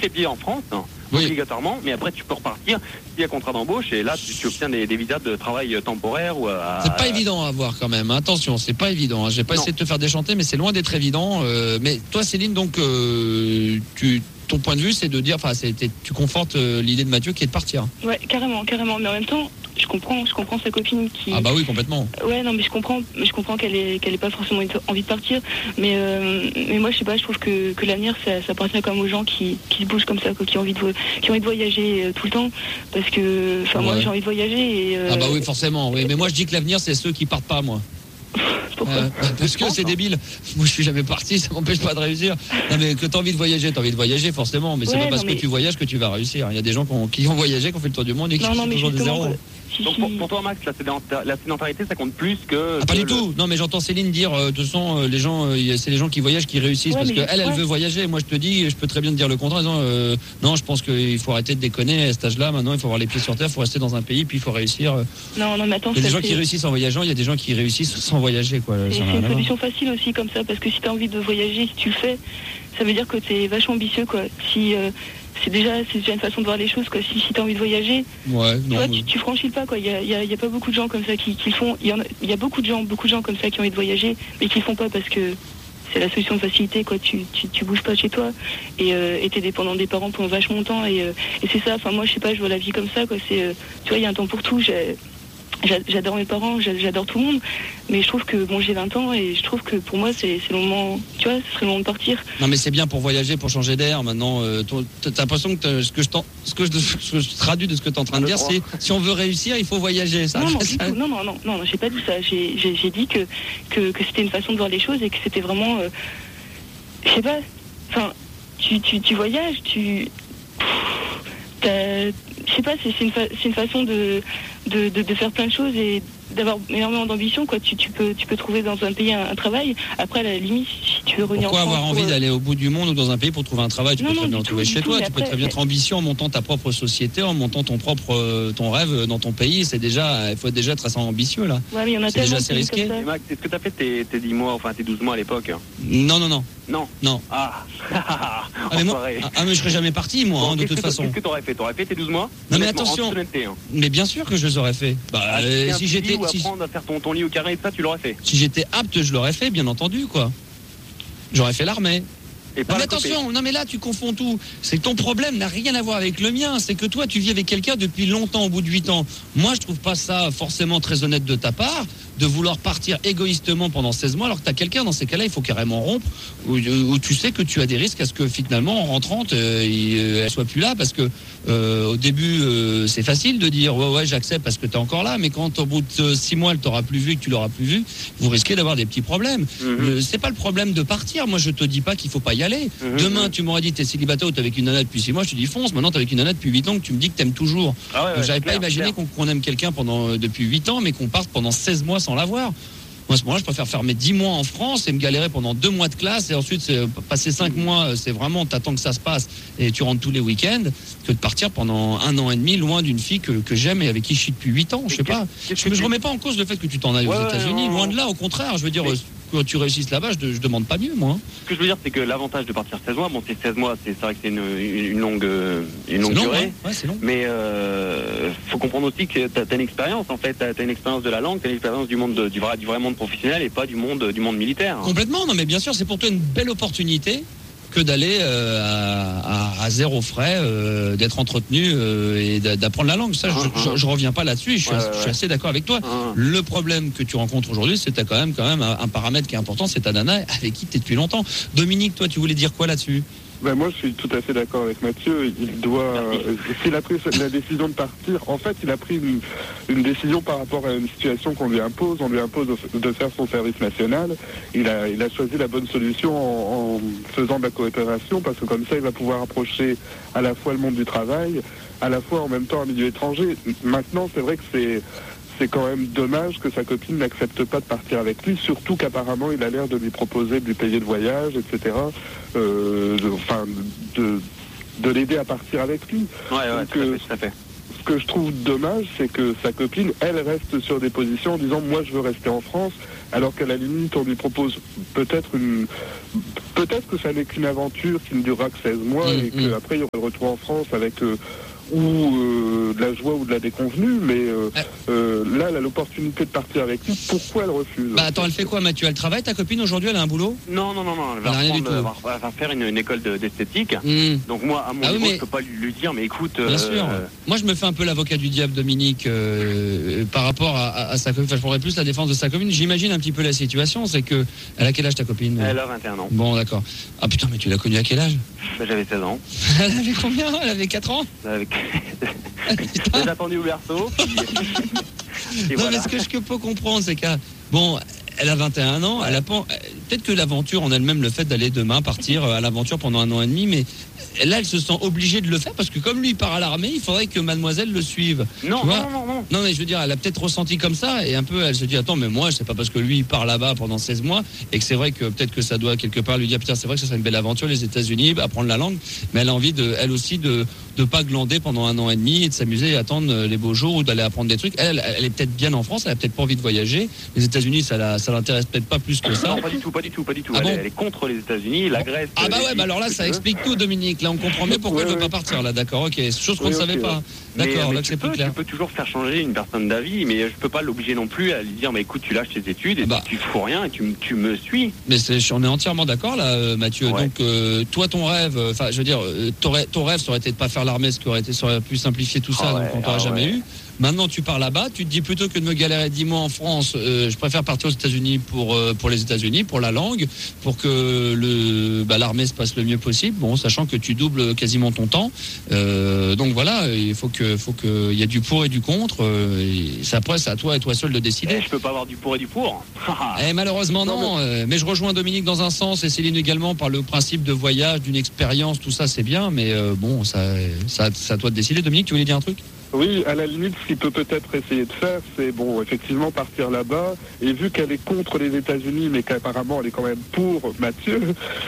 les pieds en France, hein, obligatoirement, mais après tu peux repartir s'il y a contrat d'embauche et là tu obtiens des visas de travail temporaire ou c'est pas évident à avoir quand même, attention, c'est pas évident, hein. J'ai pas essayé de te faire déchanter, mais c'est loin d'être évident. Mais toi Céline, donc ton point de vue c'est de dire, enfin tu confortes l'idée de Mathieu qui est de partir. Ouais, carrément, mais en même temps je comprends sa copine qui... Ah bah oui, complètement. Ouais, non, mais je comprends qu'elle ait pas forcément envie de partir, mais moi je sais pas, je trouve que l'avenir ça appartient quand même aux gens qui se bougent comme ça, quoi, qui ont envie de voyager tout le temps, parce que moi j'ai envie de voyager et ah bah oui, forcément, oui, mais moi je dis que l'avenir c'est ceux qui partent pas, moi. Pourquoi parce que c'est débile. Moi je suis jamais parti, ça m'empêche pas de réussir. Non mais que t'as envie de voyager forcément, mais c'est pas parce que tu voyages que tu vas réussir. Il y a des gens qui ont voyagé, qui ont fait le tour du monde et qui sont toujours de zéro. Donc pour toi Max, la sédentarité ça compte plus que... pas du tout. Non mais j'entends Céline dire de toute façon les gens, c'est les gens qui voyagent qui réussissent, parce qu'elle veut voyager. Moi je te dis, je peux très bien te dire le contraire, non, je pense qu'il faut arrêter de déconner à cet âge-là. Maintenant il faut avoir les pieds sur terre, il faut rester dans un pays, puis il faut réussir. Non mais attends, il y a des gens qui réussissent en voyageant, il y a des gens qui réussissent sans voyager, quoi. C'est une solution facile aussi comme ça, parce que si tu as envie de voyager, si tu le fais, ça veut dire que tu es vachement ambitieux, quoi. Si c'est déjà une façon de voir les choses, quoi. Si tu as envie de voyager, tu franchis le pas, quoi. Il y a pas beaucoup de gens comme ça qui le font. Il y a beaucoup de gens comme ça qui ont envie de voyager, mais qui le font pas parce que c'est la solution de facilité, quoi. Tu bouges pas de chez toi et t'es dépendant des parents pendant vachement longtemps et c'est ça. Enfin moi je sais pas, je vois la vie comme ça, quoi. C'est tu vois, il y a un temps pour tout. J'adore mes parents, j'adore tout le monde, mais je trouve que j'ai 20 ans et je trouve que pour moi c'est le moment, tu vois, ce serait le moment de partir. Non mais c'est bien pour voyager, pour changer d'air. Maintenant, t'as l'impression que ce que je traduis de ce que t'es en train de dire, c'est si on veut réussir, il faut voyager. Ça, non, j'ai pas dit ça. J'ai dit que c'était une façon de voir les choses et que c'était vraiment, je sais pas. Enfin, tu voyages, je sais pas, c'est une façon de faire plein de choses et d'avoir énormément d'ambition, quoi. Tu peux trouver dans un pays un travail. Après, à la limite, si tu veux revenir Pourquoi en France, avoir envie d'aller au bout du monde ou dans un pays pour trouver un travail? Tu peux très bien le trouver chez toi. Tu peux très bien être ambitieux en montant ta propre société, en montant ton rêve dans ton pays. Il faut déjà être assez ambitieux, là. Ouais, mais il y en a c'est déjà assez risqué. Max, est-ce que tu as fait tes 10 mois, enfin tes 12 mois à l'époque? Non. Mais je serais jamais parti, moi, de toute façon. Qu'est-ce que t'aurais fait? T'aurais fait tes 12 mois? Non mais attention. Mais bien sûr que je les aurais fait. Si j'étais apprendre à faire ton lit au carré, ça tu l'aurais fait. Si j'étais apte, je l'aurais fait, bien entendu, quoi. J'aurais fait l'armée. Mais attention, non mais là tu confonds tout. C'est que ton problème n'a rien à voir avec le mien. C'est que toi tu vis avec quelqu'un depuis longtemps, au bout de 8 ans. Moi je trouve pas ça forcément très honnête de ta part de vouloir partir égoïstement pendant 16 mois alors que tu as quelqu'un. Dans ces cas-là il faut carrément rompre, où tu sais que tu as des risques à ce que finalement en rentrant elle soit plus là, parce que au début c'est facile de dire ouais j'accepte parce que tu es encore là, mais quand au bout de 6 mois elle t'aura plus vu et que tu l'auras plus vu, vous risquez d'avoir des petits problèmes. C'est pas le problème de partir. Moi je te dis pas qu'il faut pas y aller. Demain tu m'aurais dit t'es célibataire ou t'es avec une nana depuis 6 mois, je te dis fonce. Maintenant t'es avec une nana depuis 8 ans que tu me dis que t'aimes toujours. J'avais pas imaginé qu'on aime quelqu'un depuis 8 ans mais qu'on parte pendant 16 mois sans l'avoir. Moi à ce moment-là je préfère faire mes 10 mois en France et me galérer pendant 2 mois de classe et ensuite passer 5 mois, c'est vraiment t'attends que ça se passe et tu rentres tous les week-ends, que de partir pendant 1 an et demi loin d'une fille que j'aime et avec qui je suis depuis 8 ans. Je sais pas, je remets pas en cause le fait que tu t'en ailles aux États-Unis, loin de là, au contraire, je veux dire quand tu réussisses là-bas, je demande pas mieux, moi. Ce que je veux dire, c'est que l'avantage de partir 16 mois, c'est 16 mois, c'est vrai que c'est une longue durée. Ouais, c'est long. Mais faut comprendre aussi que tu as une expérience, en fait. Tu as une expérience de la langue, tu as une expérience du vrai monde professionnel et pas du monde militaire. Complètement, non mais bien sûr, c'est pour toi une belle opportunité que d'aller à zéro frais, d'être entretenu et d'apprendre la langue. Ça, je reviens pas là-dessus. Je suis assez d'accord avec toi. Le problème que tu rencontres aujourd'hui, c'est que tu as quand même un paramètre qui est important, c'est ta nana avec qui tu es depuis longtemps. Dominique, toi, tu voulais dire quoi là-dessus? Moi, je suis tout à fait d'accord avec Mathieu. S'il a pris la décision de partir, en fait, il a pris une décision par rapport à une situation qu'on lui impose. On lui impose de faire son service national. Il a choisi la bonne solution en faisant de la coopération, parce que comme ça, il va pouvoir approcher à la fois le monde du travail, à la fois en même temps un milieu étranger. Maintenant, c'est vrai que c'est quand même dommage que sa copine n'accepte pas de partir avec lui, surtout qu'apparemment il a l'air de lui proposer de lui payer le voyage, etc. De l'aider à partir avec lui. Tout à fait. ce que je trouve dommage, c'est que sa copine, elle reste sur des positions en disant « moi je veux rester en France », alors qu'à la limite on lui propose peut-être que ça n'est qu'une aventure qui ne durera que 16 mois et qu'après il y aura le retour en France avec de la joie ou de la déconvenue, mais là elle a l'opportunité de partir avec lui, pourquoi elle refuse? Bah attends, elle fait quoi, Mathieu? Elle travaille, ta copine, aujourd'hui? Elle a un boulot? Non, elle va faire une école d'esthétique. Donc moi, à mon niveau, je peux pas lui dire, mais écoute... Bien sûr. Moi, je me fais un peu l'avocat du diable, Dominique, par rapport à sa copine. Enfin, je prendrais plus la défense de sa copine. J'imagine un petit peu la situation, c'est que... Elle a quel âge, ta copine? Elle a 21 ans. Bon, d'accord. Ah putain, mais tu l'as connue à quel âge? J'avais 16 ans. Elle avait combien? Elle avait 4 ans? J'ai attendu au berceau. Non, voilà. Mais ce que je peux comprendre, c'est qu'elle a 21 ans, elle a pas... peut-être que l'aventure en elle-même, le fait d'aller demain partir à l'aventure pendant 1 an et demi, mais là, elle se sent obligée de le faire parce que comme lui il part à l'armée, il faudrait que mademoiselle le suive. Non, mais je veux dire, elle a peut-être ressenti comme ça et un peu, elle se dit, attends, mais moi, c'est pas parce que lui il part là-bas pendant 16 mois et que c'est vrai que peut-être que ça doit quelque part lui dire, putain, c'est vrai que ça serait une belle aventure, les États-Unis, apprendre la langue, mais elle a envie elle aussi de pas glander pendant 1 an et demi et de s'amuser et attendre les beaux jours ou d'aller apprendre des trucs. Elle est peut-être bien en France, elle a peut-être pas envie de voyager. Les États-Unis, ça l'intéresse peut-être pas plus que ça. Non, pas du tout. Ah elle est contre les États-Unis, la Grèce. Ah bah ouais, alors là, ça explique tout, Dominique. Là, on comprend mieux pourquoi elle veut pas partir. Là, d'accord, ok. Chose qu'on ne savait pas. D'accord, là, c'est plus clair. Tu peux toujours faire changer une personne d'avis, mais je peux pas l'obliger non plus à lui dire, mais écoute, tu lâches tes études et tu fous rien et tu me suis. Mais on est entièrement d'accord là, Mathieu. Ouais. Donc, toi, ton rêve, enfin, je veux dire, ton rêve, ça aurait été de pas faire l'armée, ce qui aurait pu simplifier tout ça, donc on t'aurait jamais eu. Maintenant, tu pars là-bas, tu te dis plutôt que de me galérer 10 mois en France, je préfère partir aux États-Unis pour les États-Unis, pour la langue, pour que l'armée se passe le mieux possible. Bon, sachant que tu doubles quasiment ton temps. Donc voilà, il faut qu'il y ait du pour et du contre. Après, c'est à toi et toi seul de décider. Je peux pas avoir du pour et du pour. Malheureusement non. Mais je rejoins Dominique dans un sens et Céline également par le principe de voyage, d'une expérience, tout ça c'est bien. Mais bon, c'est à toi de décider. Dominique, tu voulais dire un truc? Oui, à la limite, ce qu'il peut peut-être essayer de faire, c'est effectivement partir là-bas. Et vu qu'elle est contre les États-Unis, mais qu'apparemment elle est quand même pour Mathieu,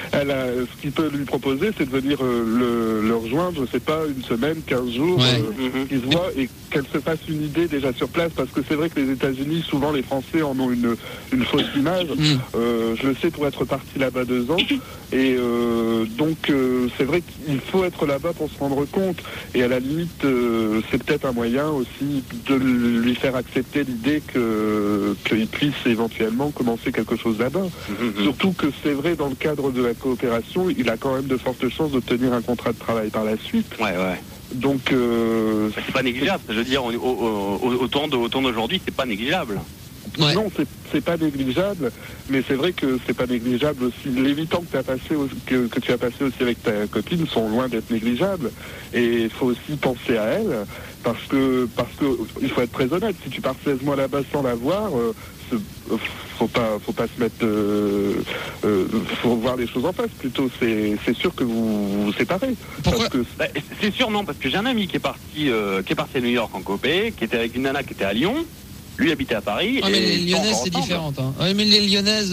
ce qu'il peut lui proposer, c'est de venir le rejoindre, je sais pas, 1 semaine, 15 jours, qu'ils se voient et qu'elle se fasse une idée déjà sur place. Parce que c'est vrai que les États-Unis, souvent les Français en ont une fausse image. Je le sais pour être parti là-bas 2 ans. Et donc, c'est vrai qu'il faut être là-bas pour se rendre compte. Et à la limite, c'est peut-être un moyen aussi de lui faire accepter l'idée qu'il puisse éventuellement commencer quelque chose là-bas. Surtout que c'est vrai, dans le cadre de la coopération, il a quand même de fortes chances d'obtenir un contrat de travail par la suite. Ouais. Donc... c'est pas négligeable. Je veux dire, au temps d'aujourd'hui, c'est pas négligeable. Ouais. Non, c'est pas négligeable, mais c'est vrai que c'est pas négligeable aussi. Les 8 ans que tu as passé aussi avec ta copine sont loin d'être négligeables. Et il faut aussi penser à elle, parce que il faut être très honnête. Si tu pars 16 mois là-bas sans la voir, faut pas se mettre. Faut voir les choses en face. Plutôt, c'est sûr que vous séparez. Pourquoi? C'est sûr, non, parce que j'ai un ami qui est parti à New York en copé, qui était avec une nana qui était à Lyon. Lui habitait à Paris. Mais les Lyonnaises, c'est différent. Mais les Lyonnaises,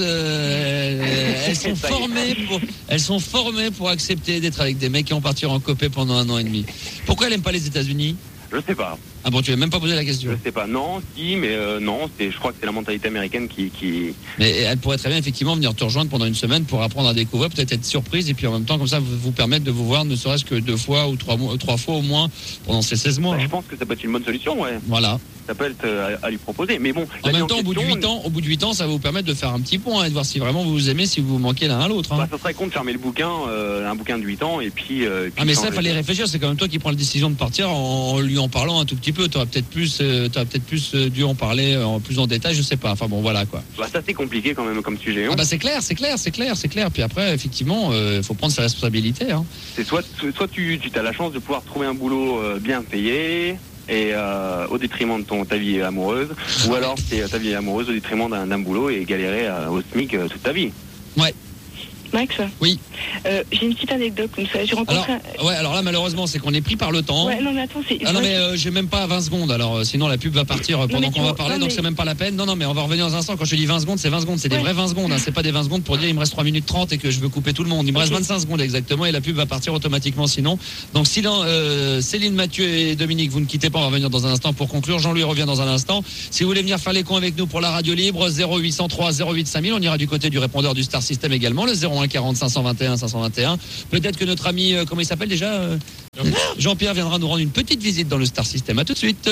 elles sont formées pour accepter d'être avec des mecs qui vont partir en copé pendant 1 an et demi. Pourquoi elles n'aiment pas les États-Unis? Je sais pas. Ah bon, tu n'as même pas posé la question? Je sais pas. Non, si, mais non. Je crois que c'est la mentalité américaine qui... Mais elle pourrait très bien effectivement venir te rejoindre pendant 1 semaine pour apprendre à découvrir, peut-être être surprise et puis en même temps comme ça vous permettre de vous voir ne serait-ce que 2 fois ou 3 fois au moins pendant ces 16 mois. Je pense que ça peut être une bonne solution, ouais. Voilà. Ça peut être à lui proposer, mais bon. En même temps, au bout de 8 ans, ça va vous permettre de faire un petit point et de voir si vraiment vous vous aimez, si vous vous manquez l'un à l'autre. Ça serait con de fermer le bouquin, un bouquin de 8 ans, et puis. Mais ça, il fallait réfléchir. C'est quand même toi qui prends la décision de partir en lui en parlant un tout petit peu. T'aurais peut-être plus dû en parler plus en détail, je sais pas. Enfin bon, voilà quoi. Ça c'est compliqué quand même comme sujet. C'est clair. Puis après, effectivement, faut prendre ses responsabilités. C'est soit tu as la chance de pouvoir trouver un boulot bien payé. Et au détriment de ta vie amoureuse, ou alors c'est ta vie amoureuse au détriment d'un boulot et galérer au SMIC toute ta vie. Ouais. Max? Oui. J'ai une petite anecdote comme ça. J'ai rencontré. Alors là, malheureusement, c'est qu'on est pris par le temps. Ouais, non, mais attends, c'est. Ah non, mais j'ai même pas 20 secondes. Alors, sinon, la pub va partir pendant qu'on va parler, donc c'est même pas la peine. Non, mais on va revenir dans un instant. Quand je dis 20 secondes, c'est 20 secondes. C'est des vrais 20 secondes. Hein. C'est pas des 20 secondes pour dire il me reste 3 minutes 30 et que je veux couper tout le monde. Il me reste 25 secondes exactement et la pub va partir automatiquement sinon. Donc, Céline, Mathieu et Dominique, vous ne quittez pas. On va revenir dans un instant pour conclure. Jean-Louis revient dans un instant. Si vous voulez venir faire les cons avec nous pour la radio libre, 0803 08 5000. On ira du côté du répondeur du Star System également, le 01 40 521 521. Peut-être que notre ami, comment il s'appelle déjà Jean-Pierre viendra nous rendre une petite visite dans le Star System. À tout de suite.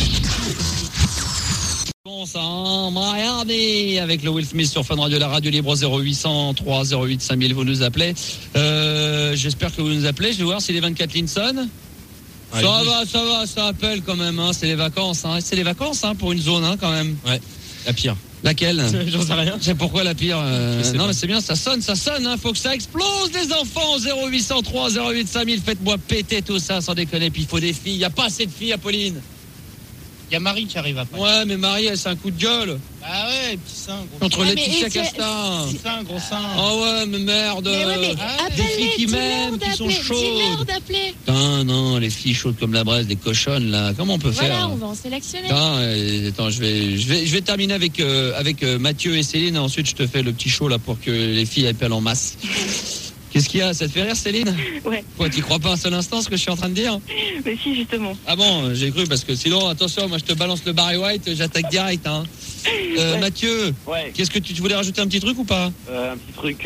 Bon sang, Miami avec le Will Smith sur Fun Radio, la radio libre 0803 08 5000. Vous nous appelez. J'espère que vous nous appelez. Je vais voir si les 24 lignes sonnent. Ça va, ça appelle quand même. Hein. C'est les vacances. Hein. C'est les vacances pour une zone quand même. Ouais, la pire. Laquelle? J'en sais rien. C'est pourquoi la pire non mais c'est bien, ça sonne, faut que ça explose les enfants. 0803 08 5000, faites-moi péter tout ça sans déconner. Puis il faut des filles, il n'y a pas assez de filles, Apolline. Il y a Marie qui arrive après. Ouais, mais Marie, elle, c'est un coup de gueule. Ah ouais, petit sein, gros. Contre Laetitia Casta. Petit sein, gros sein. Oh ouais, mais merde. Des filles qui m'aiment, qui sont chaudes. Putain, non, les filles chaudes comme la braise, des cochonnes là. Comment on peut faire? Voilà, on va en sélectionner. Attends, je vais terminer avec Mathieu et Céline. Ensuite, je te fais le petit show là pour que les filles appellent en masse. Qu'est-ce qu'il y a? Ça te fait rire, Céline? Ouais. Quoi, t'y crois pas un seul instant ce que je suis en train de dire? Mais si, justement. Ah bon, j'ai cru parce que sinon, attention, moi je te balance le Barry White, j'attaque direct. Hein. Ouais. Mathieu, qu'est-ce que tu voulais rajouter un petit truc ou pas? Un petit truc.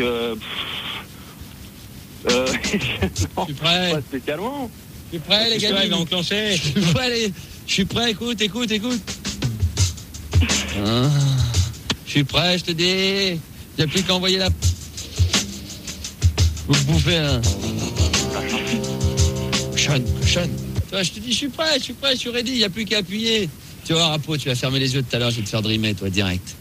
Non, je suis prêt. Pas spécialement. Je suis prêt, les gars. Il va enclencher. Je suis prêt, écoute. Je suis prêt, je te dis. Il n'y a plus qu'à envoyer la. Vous bouffez un. Cochonne. Toi, je te dis, je suis prêt, je suis ready, il n'y a plus qu'à appuyer. Tu vois, Rapo, tu vas fermer les yeux tout à l'heure, je vais te faire dreamer, toi, direct.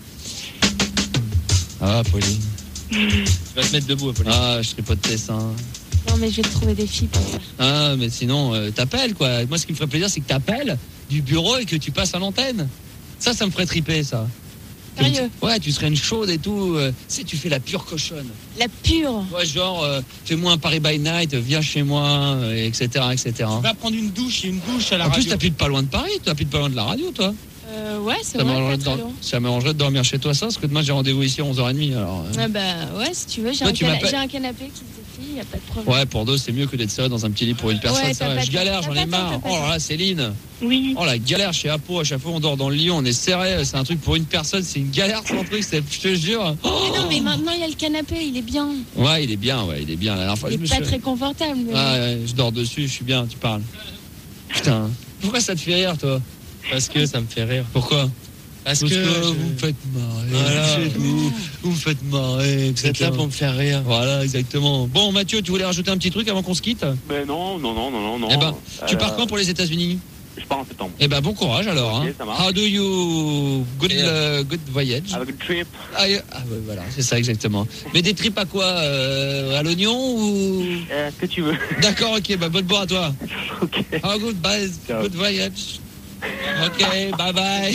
Ah, Pauline. Tu vas te mettre debout, Pauline. Ah, je tripote tes seins. Non, mais je vais te trouver des filles pour ça. Ah, mais sinon, t'appelles, quoi. Moi, ce qui me ferait plaisir, c'est que t'appelles du bureau et que tu passes à l'antenne. Ça me ferait triper, ça. Sérieux? Ouais, tu serais une chaude et tout. Si tu fais la pure cochonne. La pure? Ouais, genre, fais-moi un Paris by Night, viens chez moi, etc. Tu vas prendre une douche, il y a une douche à la radio. En plus, t'habites pas loin de Paris, t'habites pas loin de la radio, toi. Ouais, c'est vrai. Ça m'arrangerait de dormir chez toi, ça, parce que demain j'ai rendez-vous ici à 11h30. Alors, Ah bah ouais, si tu veux, j'ai un canapé qui te file, y a pas de problème. Ouais, pour deux, c'est mieux que d'être seul dans un petit lit pour une personne. Ouais, ça, je galère, j'en ai marre. Oh là là, Céline. Oui. Oh la galère chez Apo, à chaque fois on dort dans le lit, on est serré, c'est un truc pour une personne, c'est une galère son truc, je te jure. Mais non, mais maintenant il y a le canapé, il est bien. Ouais, il est bien. La dernière fois, il est pas très confortable. Mais... Ah, ouais, je dors dessus, je suis bien, tu parles. Putain, pourquoi ça te fait rire, toi? Parce que ça me fait rire. Pourquoi? Parce que vous me faites marrer. Voilà. Vous me faites marrer. Vous êtes là pour me faire rire. Voilà, exactement. Bon, Mathieu, tu voulais rajouter un petit truc avant qu'on se quitte? Ben non. Eh ben, tu pars quand pour les États-Unis? Je pars en septembre. Eh ben, bon courage alors. Okay, hein. How do you good voyage? Have a good trip. Ouais, voilà, c'est ça exactement. Mais des trips à quoi? À l'oignon ou? Ce que tu veux. D'accord, ok, bah bonne boire à toi. Ok. How good voyage. Ok, bye bye.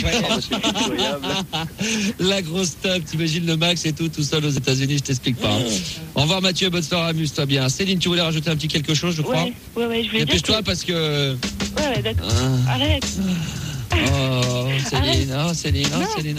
La grosse top, t'imagines le Max et tout seul aux États-Unis, je t'explique pas. Au revoir Mathieu, bonne soirée, amuse-toi bien. Céline, tu voulais rajouter un petit quelque chose, je crois? Ouais, je voulais dire. Dépêche-toi parce que. Ouais, d'accord. Arrête. Oh, Céline, Arrête. Céline.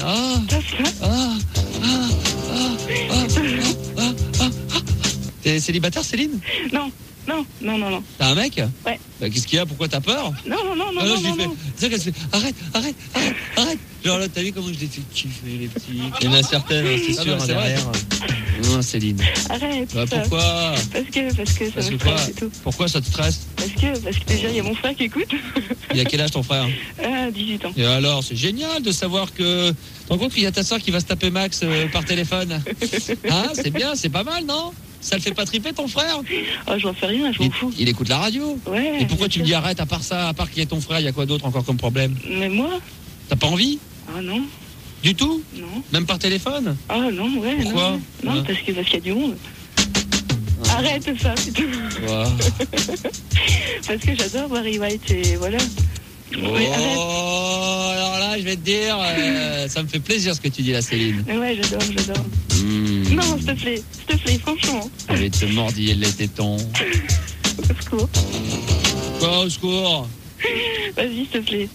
T'es célibataire, Céline? Non. T'as un mec? Ouais. Bah, qu'est-ce qu'il y a? Pourquoi t'as peur? Non. C'est ça qu'elle se fait. Arrête. Genre là, t'as vu comment je les fais kiffer, les petits. Il y en a certaines, c'est sûr, derrière. Non, Céline. Arrête. Bah, pourquoi? Parce que ça me stresse et tout. Pourquoi ça te stresse? Parce que déjà, il y a mon frère qui écoute. Il a quel âge ton frère? 18 ans. Et alors, c'est génial de savoir que... Tu te rends compte qu'il y a ta soeur qui va se taper Max par téléphone? Hein, c'est bien, c'est pas mal, non? Ça le fait pas triper ton frère? Oh, j'en sais rien, je m'en fous. Il écoute la radio? Ouais. Et pourquoi tu me dis arrête, à part ça, à part qu'il y ait ton frère, il y a quoi d'autre encore comme problème? Mais moi? T'as pas envie? Ah non. Du tout? Non. Même par téléphone? Ah non, ouais. Pourquoi? Non, parce qu'il y a du monde. Arrête ça, putain. Wow. Parce que j'adore Barry White et voilà. alors là, je vais te dire, ça me fait plaisir ce que tu dis là, Céline. Ouais, j'adore. Non, s'il te plaît, franchement. Je vais te mordiller les tétons. Au secours. Quoi, au secours? Vas-y, s'il te plaît.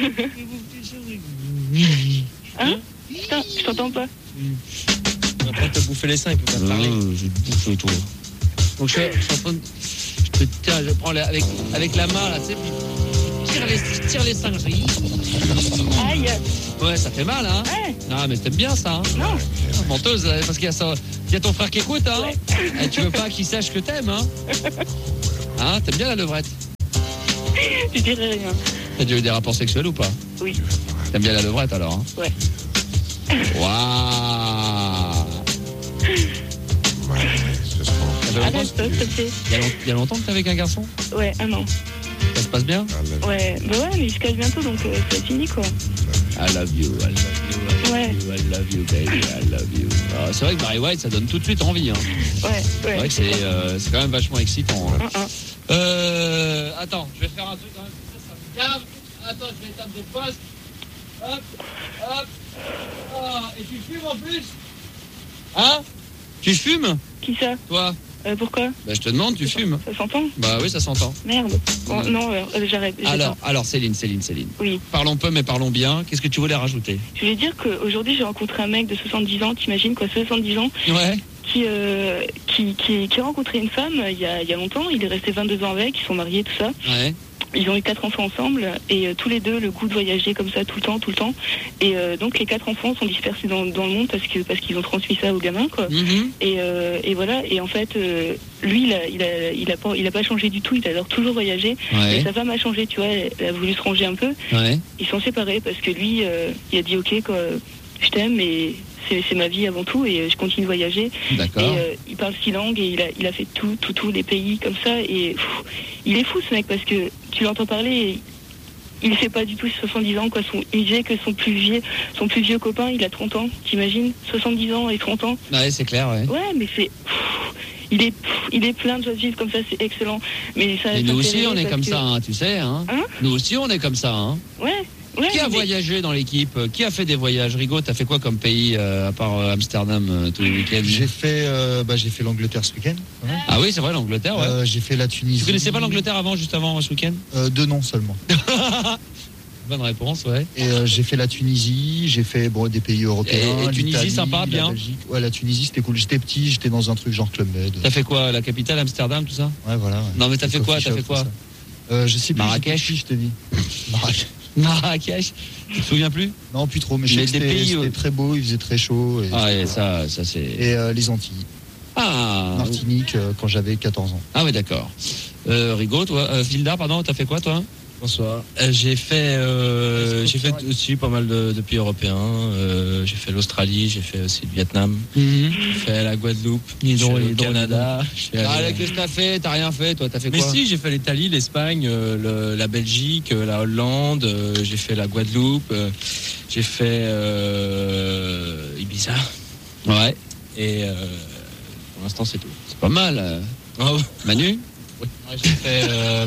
Hein? Putain, je t'entends pas. Après, t'as bouffé les seins, il peut pas te parler. Je te bouffe toi. Donc je suis en train de... Je prends avec la main là, tu sais, puis je tire les singeries. Aïe. Ouais, ça fait mal, hein. Ouais. Non, mais t'aimes bien ça, hein. Non. Menteuse, parce qu'il y a ton frère qui écoute, hein. Ouais. Et tu veux pas qu'il sache que t'aimes, hein. Hein, t'aimes bien la levrette? Je dirais rien. T'as déjà eu des rapports sexuels ou pas? Oui. T'aimes bien la levrette alors, hein? Ouais. Waouh. Arrête-toi, s'il te plaît. Il y a longtemps que t'es avec un garçon? Ouais, 1 an. Ça se passe bien? Ouais, bah ouais, mais il se casse bientôt, donc c'est fini, quoi. I love you, I love you, baby, I love you. Ah, c'est vrai que Barry White, ça donne tout de suite envie, hein. Ouais. C'est vrai que c'est quand même vachement excitant. Hein. Attends, je vais faire un truc quand même. Ça me gave. Attends, je vais éteindre des postes. Hop. Et tu fumes en plus? Hein? Tu fumes? Qui ça? Toi? Pourquoi? Bah, je te demande, tu fumes? Ça s'entend? Bah oui, ça s'entend. Merde. Bon, non, j'arrête. Alors, Céline. Oui. Parlons peu, mais parlons bien. Qu'est-ce que tu voulais rajouter? Je voulais dire qu'aujourd'hui, j'ai rencontré un mec de 70 ans, t'imagines quoi, 70 ans? Ouais. Qui a rencontré une femme il y a longtemps. Il est resté 22 ans avec, ils sont mariés, tout ça. Ouais. Ils ont eu 4 enfants ensemble et tous les deux le goût de voyager comme ça tout le temps. Et donc les 4 enfants sont dispersés dans le monde parce qu'ils ont transmis ça aux gamins, quoi. Mm-hmm. Et voilà. Et en fait, lui, il a pas changé du tout. Il adore toujours voyager. Ouais. Et sa femme a changé, tu vois. Elle a voulu se ranger un peu. Ouais. Ils sont séparés parce que lui, il a dit ok, quoi. Je t'aime, mais c'est ma vie avant tout et je continue de voyager. D'accord. Et il parle 6 langues et il a fait tous les pays comme ça et il est fou ce mec parce que tu l'entends parler et il fait pas du tout 70 ans quoi. Il disait que son plus vieux copain il a 30 ans, t'imagines, 70 ans et 30 ans. Ouais, c'est clair, ouais. Ouais, mais c'est il est plein de joie de vivre comme ça, c'est excellent. Mais ça. Et nous aussi on est comme ça, hein, tu sais, hein. Nous aussi on est comme ça, hein. Ouais. Qui a voyagé dans l'équipe? Qui a fait des voyages? Rigaud, t'as fait quoi comme pays à part Amsterdam tous les week-ends? J'ai fait l'Angleterre ce week-end. Ouais. Ah oui, c'est vrai, l'Angleterre, ouais. J'ai fait la Tunisie. Tu connaissais pas l'Angleterre juste avant ce week-end? 2 noms seulement. Bonne réponse, ouais. Et j'ai fait la Tunisie, j'ai fait des pays européens. Et Tunisie, sympa, bien. La Belgique. Ouais, la Tunisie, c'était cool. J'étais petit, j'étais dans un truc genre Club Med. T'as fait quoi? La capitale, Amsterdam, tout ça? Ouais, voilà. Ouais. Non, mais t'as fait quoi? Je sais plus. Marrakech, je t'ai dit. Marrakech, tu te souviens plus? Non, plus trop, mais je sais que c'était très beau, il faisait très chaud. Et ça c'est... Et les Antilles. Ah. Martinique, quand j'avais 14 ans. Ah ouais, d'accord. Rigaud, toi, Vilda, pardon, t'as fait quoi, toi? Bonsoir. J'ai fait aussi pas mal de pays européens. J'ai fait l'Australie, j'ai fait aussi le Vietnam, j'ai fait la Guadeloupe, le Canada. Qu'est-ce que t'as fait? T'as rien fait, toi? T'as fait quoi? Mais si, j'ai fait l'Italie, l'Espagne, la Belgique, la Hollande. J'ai fait la Guadeloupe. J'ai fait Ibiza. Ouais. Et pour l'instant, c'est tout. C'est pas mal. Manu? Oui. J'ai fait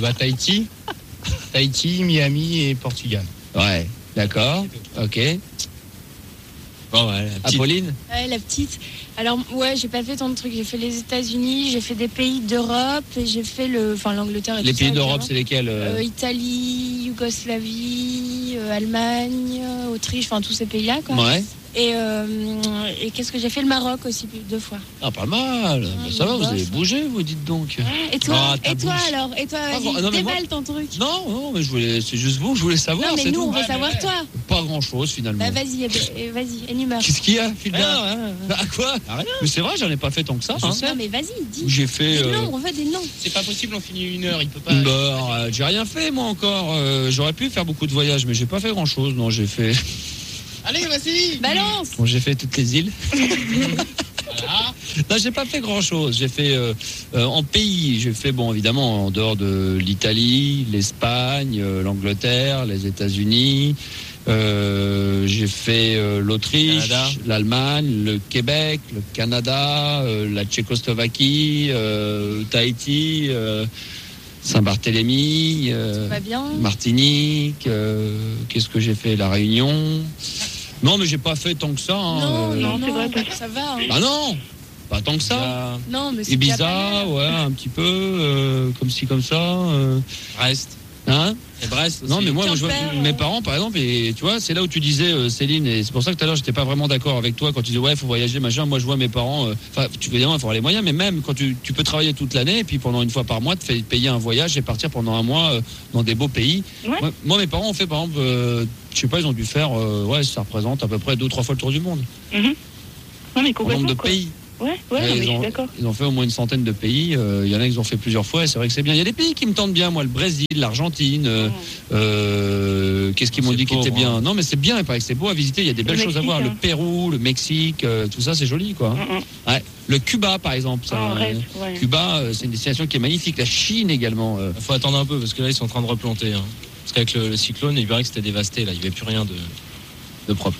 Tahiti, Miami et Portugal. Ouais, d'accord. Ok. Bon, ouais, Apolline? Ouais, la petite. Alors, ouais, j'ai pas fait tant de trucs. J'ai fait les États-Unis, j'ai fait des pays d'Europe et j'ai fait l'Angleterre et les tout pays ça, d'Europe, c'est lesquels? Italie, Yougoslavie, Allemagne, Autriche, tous ces pays-là, quoi. Ouais. Et qu'est-ce que j'ai fait? Le Maroc aussi 2 fois. Ah, pas mal. Ça va, vous avez bougé, vous dites donc. Ouais. Et toi, alors? Et toi, déballe ton truc. Non, mais c'est juste vous que je voulais savoir. Non, mais nous, on veut savoir toi. Pas grand-chose, finalement. Bah, vas-y, énumère. Qu'est-ce qu'il y a, Philda? À quoi? Rien. Mais c'est vrai, j'en ai pas fait tant que ça. Non, mais vas-y, dis. J'ai fait. Des noms, on veut des noms. C'est pas possible, on finit 1 heure, il peut pas. Bah, j'ai rien fait, moi, encore. J'aurais pu faire beaucoup de voyages, mais j'ai pas fait grand-chose. Non, j'ai fait. Allez, vas-y! Balance! Bon, j'ai fait toutes les îles. Voilà. Non, j'ai pas fait grand-chose. J'ai fait en pays. J'ai fait, évidemment, en dehors de l'Italie, l'Espagne, l'Angleterre, les États-Unis. J'ai fait l'Autriche, l'Allemagne, le Québec, le Canada, la Tchécoslovaquie, Tahiti. Saint-Barthélemy, Martinique, qu'est-ce que j'ai fait? La Réunion. Non, mais j'ai pas fait tant que ça. Hein, non, c'est vrai, ça va. Hein. Ah non, pas tant que ça. Non, mais c'est Ibiza, ouais, un petit peu, comme ci, comme ça. Brest. Hein? Et Brest aussi. Non, mais moi je vois mes parents, par exemple, et tu vois, c'est là où tu disais, Céline, et c'est pour ça que tout à l'heure, j'étais pas vraiment d'accord avec toi quand tu disais, ouais, il faut voyager, machin. Moi, je vois mes parents, évidemment, il faut avoir les moyens, mais même quand tu peux travailler toute l'année, et puis pendant une fois par mois, te faire payer un voyage et partir pendant un mois dans des beaux pays. Ouais. Moi, mes parents ont fait, par exemple, je sais pas, ils ont dû faire, ça représente à peu près 2 ou 3 fois le tour du monde. Mm-hmm. Non, mais complètement. En nombre de pays. Ouais, je suis d'accord. Ils ont fait au moins une centaine de pays. Il y en a qui ont fait plusieurs fois. Et c'est vrai que c'est bien. Il y a des pays qui me tentent bien, moi, le Brésil, l'Argentine. Qu'est-ce qu'ils m'ont dit qui était bien? Non, mais c'est bien. Il paraît que c'est beau à visiter. Il y a des belles choses à voir. Le Pérou, le Mexique, tout ça, c'est joli, quoi. Ouais. Le Cuba, par exemple. Cuba, c'est une destination qui est magnifique. La Chine également. Il faut attendre un peu parce que là, ils sont en train de replanter. Hein. Parce qu'avec le cyclone, il paraît que c'était dévasté. Là, il n'y avait plus rien de propre.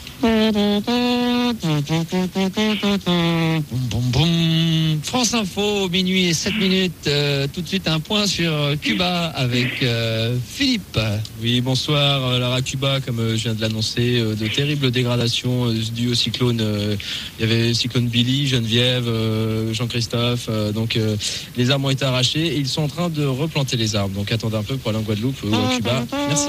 France Info, minuit et 7 minutes. Tout de suite un point sur Cuba avec Philippe. Oui, bonsoir. Alors à Cuba, comme je viens de l'annoncer, de terribles dégradations dues au cyclone. Il y avait le cyclone Billy, Geneviève, Jean-Christophe. Donc les arbres ont été arrachés et ils sont en train de replanter les arbres. Donc attendez un peu pour aller en Guadeloupe ou à Cuba. Merci.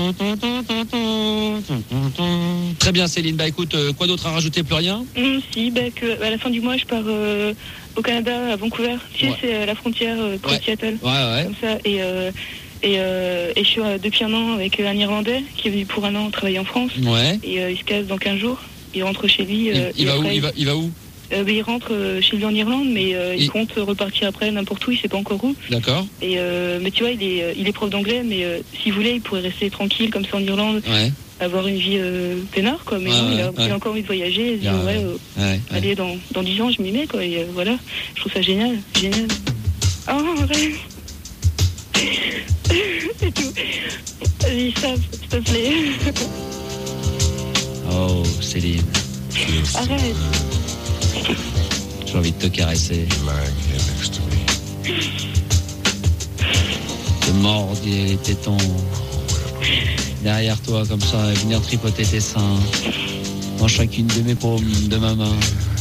Très bien, Céline. Bah écoute, quoi d'autre à rajouter? Plus rien? Si, à la fin du mois, je pars au Canada, à Vancouver. Tu sais, c'est la frontière près de Seattle. Ouais. Comme ça. Et je suis depuis un an avec un Irlandais qui est venu pour un an travailler en France. Ouais. Et il se casse dans 15 jours. Il rentre chez lui. Il va où? Il rentre chez lui en Irlande, mais il compte repartir après n'importe où, il sait pas encore où. D'accord. Et mais tu vois, il est prof d'anglais, mais s'il voulait, il pourrait rester tranquille comme ça en Irlande, avoir une vie peinard, quoi. Mais non, il a encore envie de voyager. Il dit allez, dans 10 ans, je m'y mets, quoi. Et voilà, je trouve ça génial. Oh, arrête. C'est tout. Vas-y, stop, s'il te plaît. Oh, Céline. Arrête. J'ai envie de te caresser. De mordre les tétons derrière toi comme ça et venir tripoter tes seins dans chacune de mes paumes de ma main.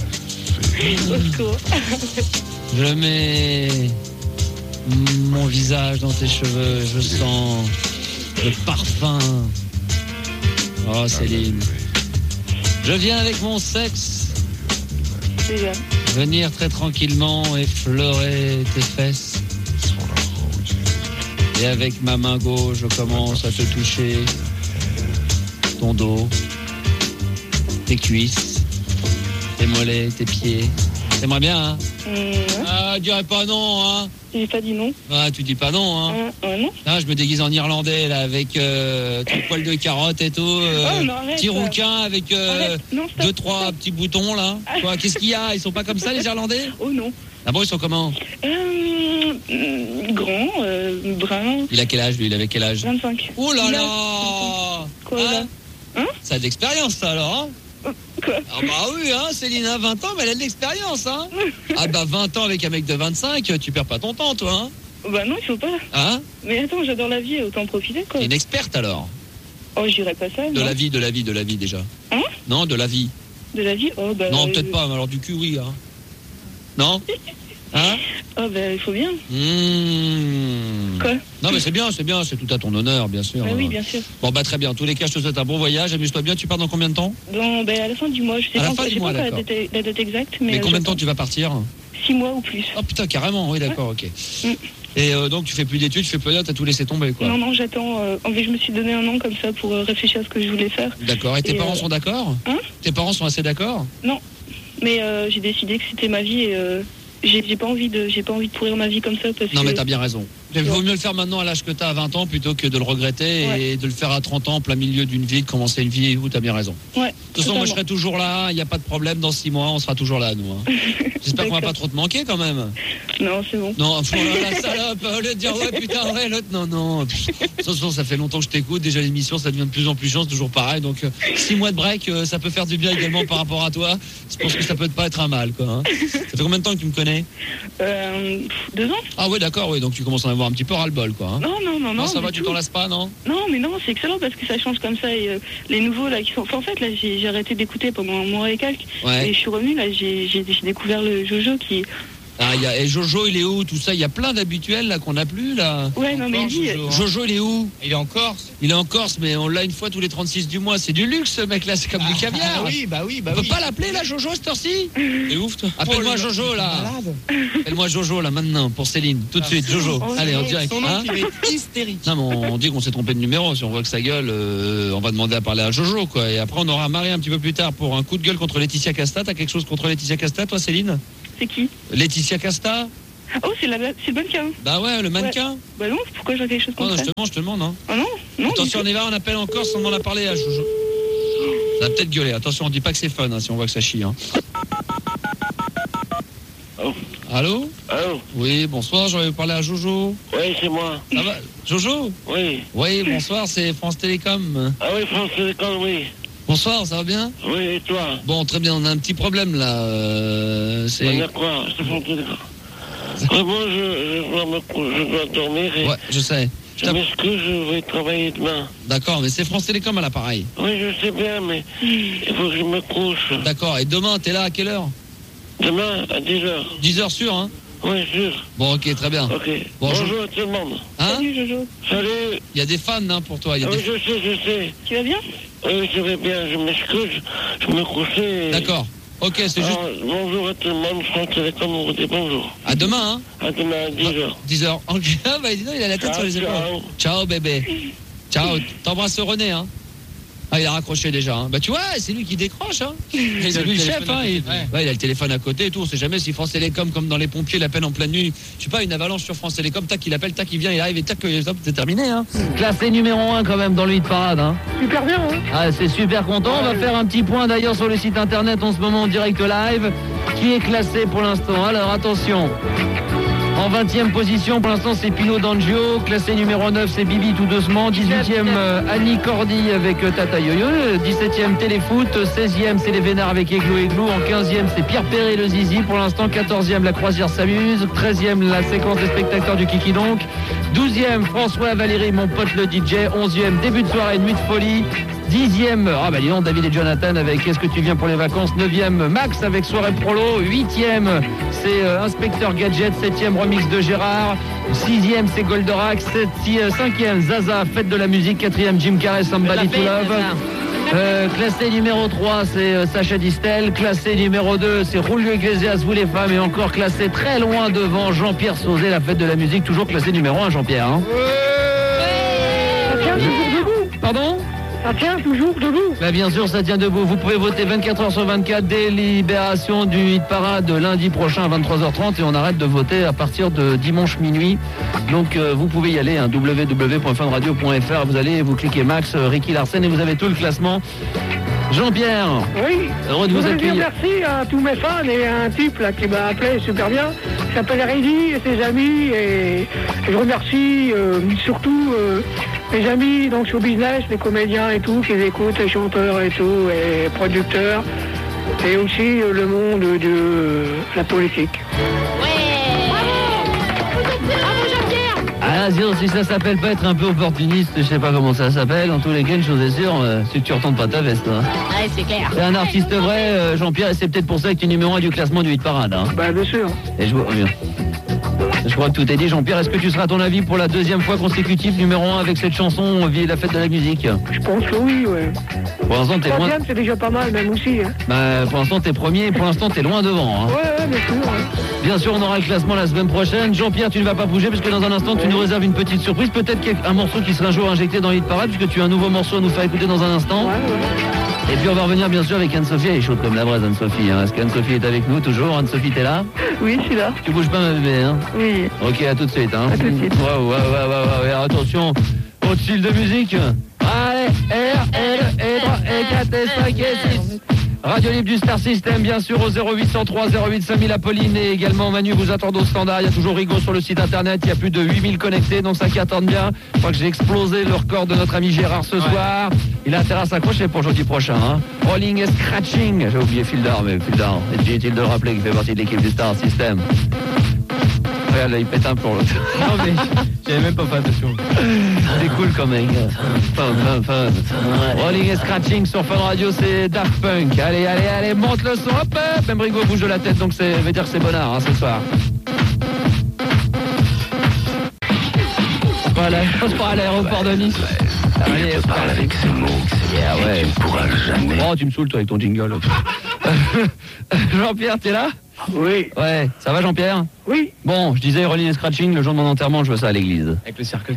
Je mets mon visage dans tes cheveux, je sens le parfum. Oh Céline, je viens avec mon sexe venir très tranquillement effleurer tes fesses. Et avec ma main gauche, je commence à te toucher ton dos, tes cuisses, tes mollets, tes pieds. T'aimerais bien, hein? Ah, je dirais pas non, hein? J'ai pas dit non. Ah, tu dis pas non, hein? Non. Ah, je me déguise en Irlandais, là, avec ton poil de carotte et tout. Petit rouquin avec 2-3 petits boutons, là. Quoi, qu'est-ce qu'il y a? Ils sont pas comme ça, les Irlandais? Oh non. Ah bon, ils sont comment? Grand, brun. Il a quel âge, lui? Il avait quel âge? 25. Oh là là! Quoi, là? Ça a de l'expérience, ça, alors, hein? Quoi? Ah bah oui, hein, Céline a 20 ans, mais elle a de l'expérience, hein. Ah bah 20 ans avec un mec de 25, tu perds pas ton temps, toi, hein. Bah non, il faut pas. Hein? Mais attends, j'adore la vie, autant en profiter, quoi. T'es une experte, alors? Oh, je dirais pas ça, De la vie, déjà. Hein? Non, de la vie. De la vie? Oh, bah... Non, peut-être pas, mais alors du cul, oui, hein. Non? Hein? Oh, bah, il faut bien. Quoi? Non, mais c'est bien, c'est tout à ton honneur, bien sûr. Oui, bien sûr. Bon, bah très bien. En tous les cas, je te souhaite un bon voyage. Amuse-toi bien. Tu pars dans combien de temps? À la fin du mois. Je sais pas la date exacte. Mais combien de temps tu vas partir? 6 mois ou plus. Oh putain, carrément. Oui, d'accord, ok. Et donc, tu fais plus d'études, tu fais plus rien, t'as tout laissé tomber, quoi. Non, j'attends. En fait, je me suis donné un an comme ça pour réfléchir à ce que je voulais faire. D'accord. Et tes parents sont d'accord? Hein? Tes parents sont assez d'accord? Non. Mais j'ai décidé que c'était ma vie et... J'ai pas envie de pourrir ma vie comme ça parce Non mais t'as bien raison. Il vaut mieux le faire maintenant à l'âge que t'as à 20 ans plutôt que de le regretter et de le faire à 30 ans en plein milieu d'une vie, de commencer une vie où t'as bien raison. Ouais. De toute façon, moi je serai toujours là, il n'y a pas de problème, dans 6 mois on sera toujours là nous. Hein. J'espère qu'on va pas trop te manquer quand même. Non, c'est bon. Non, la salope, au lieu de dire ouais putain ouais l'autre, non. De toute façon, ça fait longtemps que je t'écoute, déjà l'émission ça devient de plus en plus chiant, c'est toujours pareil, donc 6 mois de break, ça peut faire du bien également par rapport à toi. Je pense que ça peut pas être un mal quoi. Hein. Ça fait combien de temps que tu me connais? 2 ans. Ah ouais d'accord, oui, donc tu commences à en avoir un petit peu ras-le-bol, quoi. Hein. Non, ça va, tu t'en lasses pas, non? Non, mais non, c'est excellent parce que ça change comme ça. Et les nouveaux, là, qui sont... Enfin, en fait, là, j'ai arrêté d'écouter pendant un mois et quelques. Ouais. Et je suis revenue, là, j'ai découvert le Jojo qui... Ah, et Jojo, il est où? Tout ça, il y a plein d'habituels là qu'on n'a plus là. Ouais, non, mais lui, Jojo, il est où? Il est en Corse. Il est en Corse, mais on l'a une fois tous les 36 du mois. C'est du luxe, ce mec là, c'est comme du caviar. Bah oui. On peut pas l'appeler là, Jojo, cette heure-ci? T'es ouf, toi. Appelle-moi Jojo là. Appelle-moi Jojo là maintenant pour Céline. Tout de suite, Jojo. Allez, en direct. Son nom, il est hystérique. Non, mais on dit qu'on s'est trompé de numéro. Si on voit que ça gueule, on va demander à parler à Jojo, quoi. Et après, on aura Marie un petit peu plus tard pour un coup de gueule contre Laetitia Casta. T'as quelque chose contre Laetitia Casta, toi, Céline? C'est qui? Laetitia Casta. Oh, c'est le mannequin. Bah ouais, le mannequin. Ouais. Bah non, pourquoi j'aurais quelque chose comme ça? Je te demande, hein. Ah non. Attention, on y va, on appelle encore sans demander à parler à Jojo. Ça va peut-être gueuler. Attention, on dit pas que c'est fun, hein, si on voit que ça chie, hein. Oh. Allô? Oui, bonsoir, j'aurais vous parler à Jojo. Oui, c'est moi. Ça va? Jojo? Oui. Oui, bonsoir, c'est France Télécom. Ah oui, France Télécom, oui. Bonsoir, ça va bien? Oui, et toi? Bon, très bien, on a un petit problème là. C'est... On a quoi? C'est France Télécom. Vraiment, je dois dormir et... Ouais, je sais. Je m'excuse, je vais travailler demain. D'accord, mais c'est France Télécom à l'appareil. Oui, je sais bien, mais il faut que je me couche. D'accord, et demain, t'es là à quelle heure? Demain, à 10h. 10h sûr, hein? Oui, sûr. Bon, ok, très bien. Ok. Bonjour à tout le monde. Hein? Salut, Jojo. Salut. Il y a des fans, hein, pour toi. Oui, je sais. Tu vas bien? Oui, je vais bien, je m'excuse. Je me couchais. D'accord. Ok, c'est juste... Bonjour à tout le monde, France Télécom, on vous dit bonjour. À demain, hein? À demain, à 10h. 10h. Ok, bah dis donc, il a la tête sur les épaules. Ciao, bébé. Ciao, t'embrasses René, hein? Ah, il a raccroché déjà, hein. Bah tu vois, c'est lui qui décroche, hein. C'est lui le chef, hein. Il a le téléphone à côté et tout. On sait jamais si France Télécom, comme dans les pompiers, l'appelle en pleine nuit. Je sais pas, une avalanche sur France Télécom, tac, il appelle, tac, il vient, il arrive et tac, c'est terminé, hein. Classé numéro 1 quand même dans le hit parade, hein. Super bien, hein. Ah, c'est super content. On va faire un petit point d'ailleurs sur le site internet en ce moment en direct live. Qui est classé pour l'instant? Alors attention. En 20e position, pour l'instant, c'est Pino D'Angio. Classé numéro 9, c'est Bibi tout doucement. 18e, Annie Cordy avec Tata Yo-Yo. 17e, Téléfoot. 16e, c'est les Vénards avec Églou. En 15e, c'est Pierre Perret, le Zizi. Pour l'instant, 14e, la Croisière s'amuse. 13e, la séquence des spectateurs du Kiki Donc. 12e, François Valéry, mon pote le DJ. 11e, début de soirée, nuit de folie. 10e, dis donc, David et Jonathan avec Est-ce que tu viens pour les vacances? 9e, Max avec Soirée Prolo. 8e, c'est Inspecteur Gadget. 7e, remix de Gérard. 6e, c'est Goldorak. 5e, Zaza, Fête de la musique. 4e, Jim Carrey, Somebody to Love. Classé numéro 3, c'est Sacha Distel. Classé numéro 2, c'est Julio Iglesias, Vous les femmes. Et encore classé très loin devant Jean-Pierre Sauzet, La Fête de la musique. Toujours classé numéro 1, Jean-Pierre, hein. Pardon? Ça tient toujours debout. Bah bien sûr, ça tient debout. Vous pouvez voter 24h sur 24, délibération du hit parade lundi prochain à 23h30 et on arrête de voter à partir de dimanche minuit. Donc vous pouvez y aller, hein, www.funradio.fr. Vous allez, vous cliquez Max, Ricky Larsen et vous avez tout le classement. Jean-Pierre, oui, heureux de vous accueillir. Merci à tous mes fans et à un type là qui m'a appelé super bien. Il s'appelle Reddy et ses amis et je remercie surtout mes amis dans le show business, les comédiens et tout, qui les écoutent, les chanteurs et tout, et les producteurs, et aussi le monde de la politique. Ah, si ça s'appelle pas être un peu opportuniste, je sais pas comment ça s'appelle. En tous les cas, une chose est sûre, c'est que tu retournes pas ta veste. Hein. Ouais, c'est clair. C'est un artiste vrai, Jean-Pierre, et c'est peut-être pour ça que tu es numéro 1 du classement du hit parade. Hein. Bah, bien sûr. Et je crois que tout est dit. Jean-Pierre, est-ce que tu seras à ton avis pour la deuxième fois consécutive numéro 1 avec cette chanson Vie la fête de la musique? Je pense que oui, ouais. Pour l'instant, t'es loin. C'est déjà pas mal, même aussi. Hein. Bah, pour l'instant, t'es premier et pour l'instant, t'es loin devant. Hein. Ouais, bien sûr. Ouais. Bien sûr, on aura le classement la semaine prochaine. Jean-Pierre, tu ne vas pas bouger parce que dans un instant, tu nous réserves une petite surprise. Peut-être un morceau qui sera un jour injecté dans Hit Parade puisque tu as un nouveau morceau à nous faire écouter dans un instant. Ouais. Et puis on va revenir bien sûr avec Anne-Sophie. Elle est chaude comme la braise, Anne-Sophie. Hein. Est-ce qu'Anne-Sophie est avec nous toujours? Anne-Sophie, t'es là? Oui, je suis là. Tu bouges pas, ma bébé, hein? Oui. Ok, à tout de suite. Hein. À tout de suite. Ouais. Attention, autre style de musique. Allez, R, L, E, 3, E, 4, E, 5 et 6. Radio Libre du Star System, bien sûr, au 0803 08 5000 Apolline et également Manu vous attendent au standard. Il y a toujours Rigaud sur le site internet, il y a plus de 8000 connectés, donc ça cartonne bien. Je crois que j'ai explosé le record de notre ami Gérard ce soir. Il a intérêt à s'accrocher pour jeudi prochain. Hein. Rolling et Scratching, j'ai oublié Fildar, mais Fildar, est-il de le rappeler qu'il fait partie de l'équipe du Star System? Regarde, là, il pète un plomb, l'autre. Non, mais j'avais même pas fait attention. C'est cool quand même. Fun. Rolling et Scratching sur Fun Radio, c'est Daft Punk. Allez, monte le son, hop. Même Brigo bouge de la tête, donc ça veut dire que c'est bonheur, ce soir. On se parle à l'aéroport de Nice. Il te parle avec ces mots. Tu ne pourras jamais. Oh, tu me saoules, toi, avec ton jingle. Jean-Pierre, t'es là? Oui. Ouais, ça va, Jean-Pierre? Oui. Bon, je disais Rolling et Scratching, le jour de mon enterrement, je veux ça à l'église. Avec le cercle.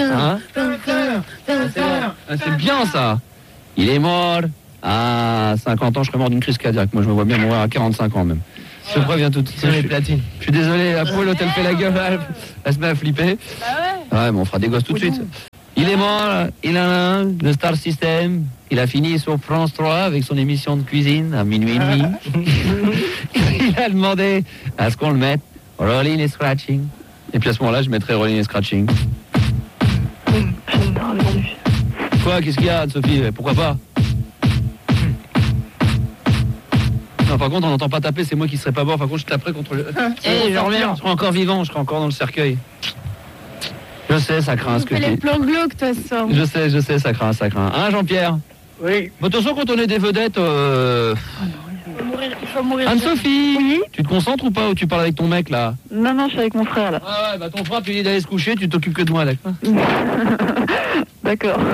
C'est bien, ça. Il est mort. À 50 ans, je serais mort d'une crise cardiaque. Moi, je me vois bien mourir à 45 ans, même. Je préviens tout de suite. Je suis désolé, la poule, l'hôtel fait la gueule, elle se met à flipper. Ouais, mais on fera des gosses tout de suite. Il est mort, il a un de Star System. Il a fini sur France 3 avec son émission de cuisine à minuit et demi. Il a demandé à ce qu'on le mette Rolling et Scratching. Et puis à ce moment-là, je mettrai Rolling et Scratching. Quoi, qu'est-ce qu'il y a, Anne-Sophie? Pourquoi pas? Non, par contre, on n'entend pas taper, c'est moi qui serais pas mort. Par contre, je taperai contre le. Je reviens, je serai encore vivant, je serai encore dans le cercueil. Je sais, ça craint ce que tu dis. les plans glauques, toi, ça. Je sais, ça craint. Hein, Jean-Pierre? Oui. Bon, de toute façon, quand on est des vedettes. Il faut mourir. Anne-Sophie, Oui. tu te concentres ou pas, ou tu parles avec ton mec là? Non, je suis avec mon frère là. Ah ouais, bah ton frère, tu lui dis d'aller se coucher, tu t'occupes que de moi, d'accord? D'accord.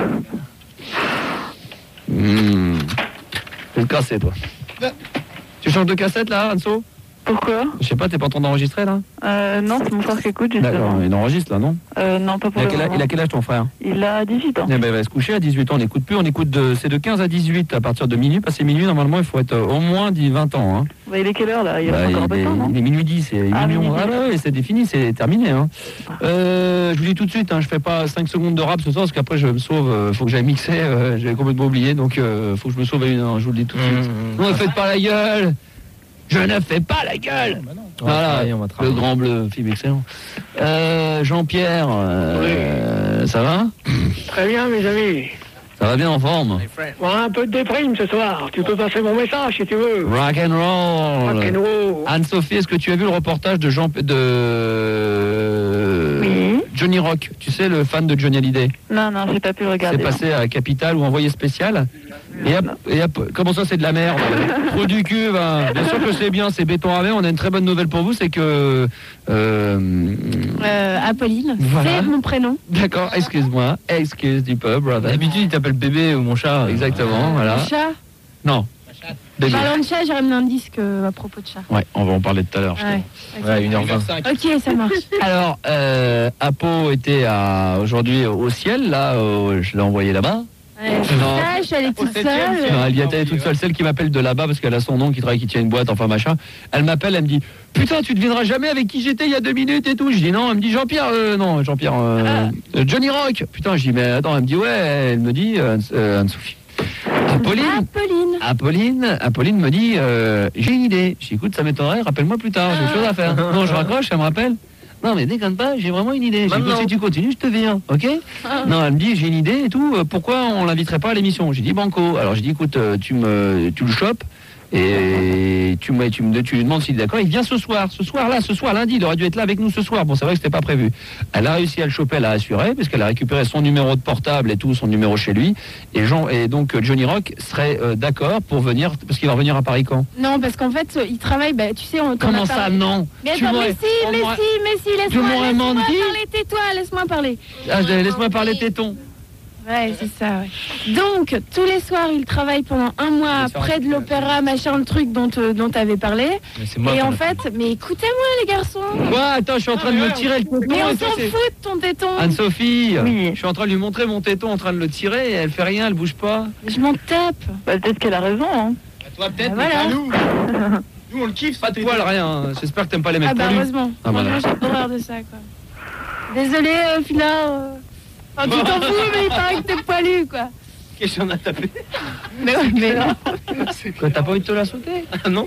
Je vais te casser, toi. Tu changes de cassette là, Anso? Pourquoi? Je sais pas, t'es pas en train d'enregistrer là? Non, c'est mon frère qui écoute justement. D'accord, il enregistre là, non? Non, pas pour le moment. Il a quel âge ton frère? Il a 18 ans. Eh ben, il va se coucher à 18 ans, on n'écoute plus, c'est de 15 à 18 à partir de minuit. Passé minuit, normalement, il faut être au moins 20 ans. Hein. Bah, il est quelle heure là? Il y a encore de temps, non? Il est minuit 10, c'est million. Ah ouais, c'est défini, c'est terminé. Hein. Je vous dis tout de suite, je fais pas 5 secondes de rap ce soir parce qu'après je me sauve, faut que j'aille mixer, j'avais complètement oublié, donc faut que je me sauve à une heure, je vous le dis tout de suite. Non, ne faites pas la gueule! Je ne fais pas la gueule! Voilà, le grand bleu, film excellent. Jean-Pierre, ça va? Très bien, mes amis. Ça va bien en forme? Un peu de déprime ce soir. Tu peux passer mon message si tu veux. Rock and roll. Rock and roll. Anne-Sophie, est-ce que tu as vu le reportage de Johnny Rock? Tu sais, le fan de Johnny Hallyday? Non, j'ai pas pu le regarder. C'est passé à Capital ou Envoyé spécial. Et comment ça, c'est de la merde? Trop du cul, va. Bien sûr que c'est bien, c'est béton ravé. On a une très bonne nouvelle pour vous, c'est que... Apolline, voilà. C'est mon prénom. D'accord, excuse-moi. Excuse du peu, brother. D'habitude, il t'appelle bébé ou mon chat. Exactement, voilà. Mon chat. Non. Bébé. Parlant de chat, j'ai ramené un disque à propos de chat. Ouais, on va en parler tout à l'heure. Ouais, 1h20. Ok, ça marche. Alors, Apo était aujourd'hui au ciel, là, je l'ai envoyé là-bas. Je suis allée toute seule. Non, elle y est allée toute seule, celle qui m'appelle de là-bas parce qu'elle a son nom, qui tient une boîte, enfin machin. Elle m'appelle, elle me dit putain, tu devineras jamais avec qui j'étais il y a 2 minutes et tout. Je dis non, elle me dit Jean-Pierre, Johnny Rock. Putain, je dis mais attends, elle me dit ouais, elle me dit Anne-Sophie. Apolline me dit j'ai une idée. Je dis écoute, ça m'étonnerait, rappelle-moi plus tard, j'ai autre chose à faire. Non, je raccroche, elle me rappelle. Non mais déconne pas, j'ai vraiment une idée. Si tu continues, je te viens, ok? Non, elle me dit j'ai une idée et tout, pourquoi on l'inviterait pas à l'émission? J'ai dit banco. Alors j'ai dit écoute, tu le chopes et tu lui demandes s'il est d'accord. Il vient ce soir lundi, il aurait dû être là avec nous ce soir. Bon, c'est vrai que c'était pas prévu. Elle a réussi à le choper, elle a assuré parce qu'elle a récupéré son numéro de portable et tout, son numéro chez lui. Et donc Johnny Rock serait d'accord pour venir parce qu'il va revenir à Paris quand? Non, parce qu'en fait, il travaille, tu sais, comment ça, non? Mais attends, mais si, laisse-moi parler. Laisse-moi parler téton. Ouais, c'est ça, ouais. Donc, tous les soirs, il travaille pendant 1 mois près de l'opéra, machin, le truc dont t'avais parlé. Et en fait, mais écoutez-moi, les garçons. Quoi? Attends, je suis en train de me tirer le téton. Mais on s'en fout de ton téton. Anne-Sophie, oui. Je suis en train de lui montrer mon téton, en train de le tirer, et elle fait rien, elle bouge pas. Je m'en tape. Peut-être qu'elle a raison, hein. Toi, peut-être, mais pas nous. Nous, on le kiffe. Pas de poil, rien. J'espère que t'aimes pas les mecs poilus. Heureusement. Moi, j'ai horreur de ça, quoi. Désolé, Phila. Enfin, tu t'en fous, mais il paraît que t'es poilu, quoi. Qu'est-ce qu'on a tapé? Mais non. Quoi, t'as pas envie de te la sauter? Ah non?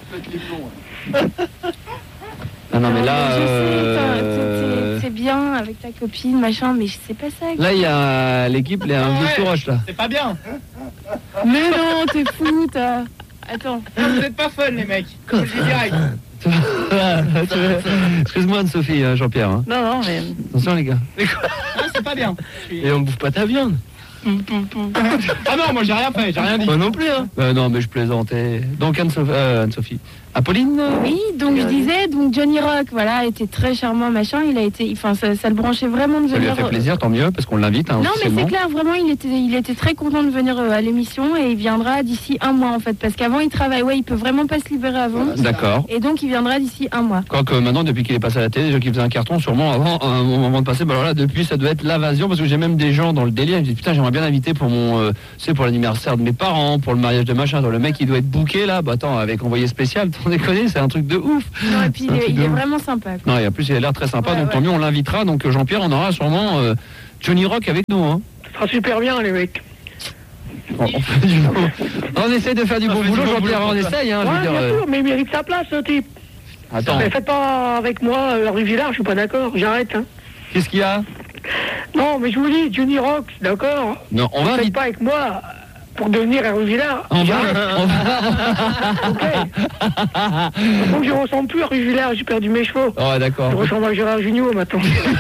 Ah non, mais là... c'est bien avec ta copine, machin, mais c'est pas ça. Là, il y a l'équipe, il y a un vieux tout roche, là. C'est pas bien. Mais non, t'es fou, t'as... Attends. Vous êtes pas fun, les mecs. Je le dis direct. Excuse-moi Anne-Sophie, Jean-Pierre. Hein. Non, mais... Attention les gars. Ah, c'est pas bien. Et on bouffe pas ta viande. Ah non, moi j'ai rien fait, j'ai rien dit. Moi non plus, hein. Non, mais je plaisantais. Donc Anne-Sophie. Apolline. Oui, donc je disais, donc Johnny Rock, voilà, était très charmant, machin. Il a été, enfin, ça le branchait vraiment de venir. Ça lui a fait plaisir, tant mieux, parce qu'on l'invite. Hein, non, mais c'est clair, vraiment, il était très content de venir à l'émission et il viendra d'ici 1 mois en fait, parce qu'avant il travaille, il peut vraiment pas se libérer avant. D'accord. Et donc il viendra d'ici 1 mois. Quoique maintenant, depuis qu'il est passé à la télé, déjà qu'il faisait un carton, sûrement avant, un moment de passer. Bah alors là, depuis, ça doit être l'invasion, parce que j'ai même des gens dans le délire. Ils me disent putain, j'aimerais bien l'inviter pour mon, pour l'anniversaire de mes parents, pour le mariage de machin. Alors, le mec, il doit être booké là. Bah attends, avec envoyé spécial, t'en déconnes, c'est un truc de ouf. Non, et puis il est vraiment sympa. Quoi. Non, et en plus, il a l'air très sympa, donc tant mieux, on l'invitera. Donc Jean-Pierre, on aura sûrement Johnny Rock avec nous. Hein. Ça sera super bien, les mecs. On essaie de faire du bon boulot, Jean-Pierre, on essaye. Hein, ouais, bien sûr, mais il mérite sa place, ce type. Attends. Mais faites pas avec moi la rue Villard, je suis pas d'accord, j'arrête. Hein. Qu'est-ce qu'il y a? Non, mais je vous dis, Johnny Rock, d'accord. Non, on va. Faites pas avec moi. Pour devenir un Ruvillard. On va. Ok. Donc je ressemble plus à Ruvillard, j'ai perdu mes chevaux. Oh, d'accord. Je ressemble à Gérard Jugnot maintenant.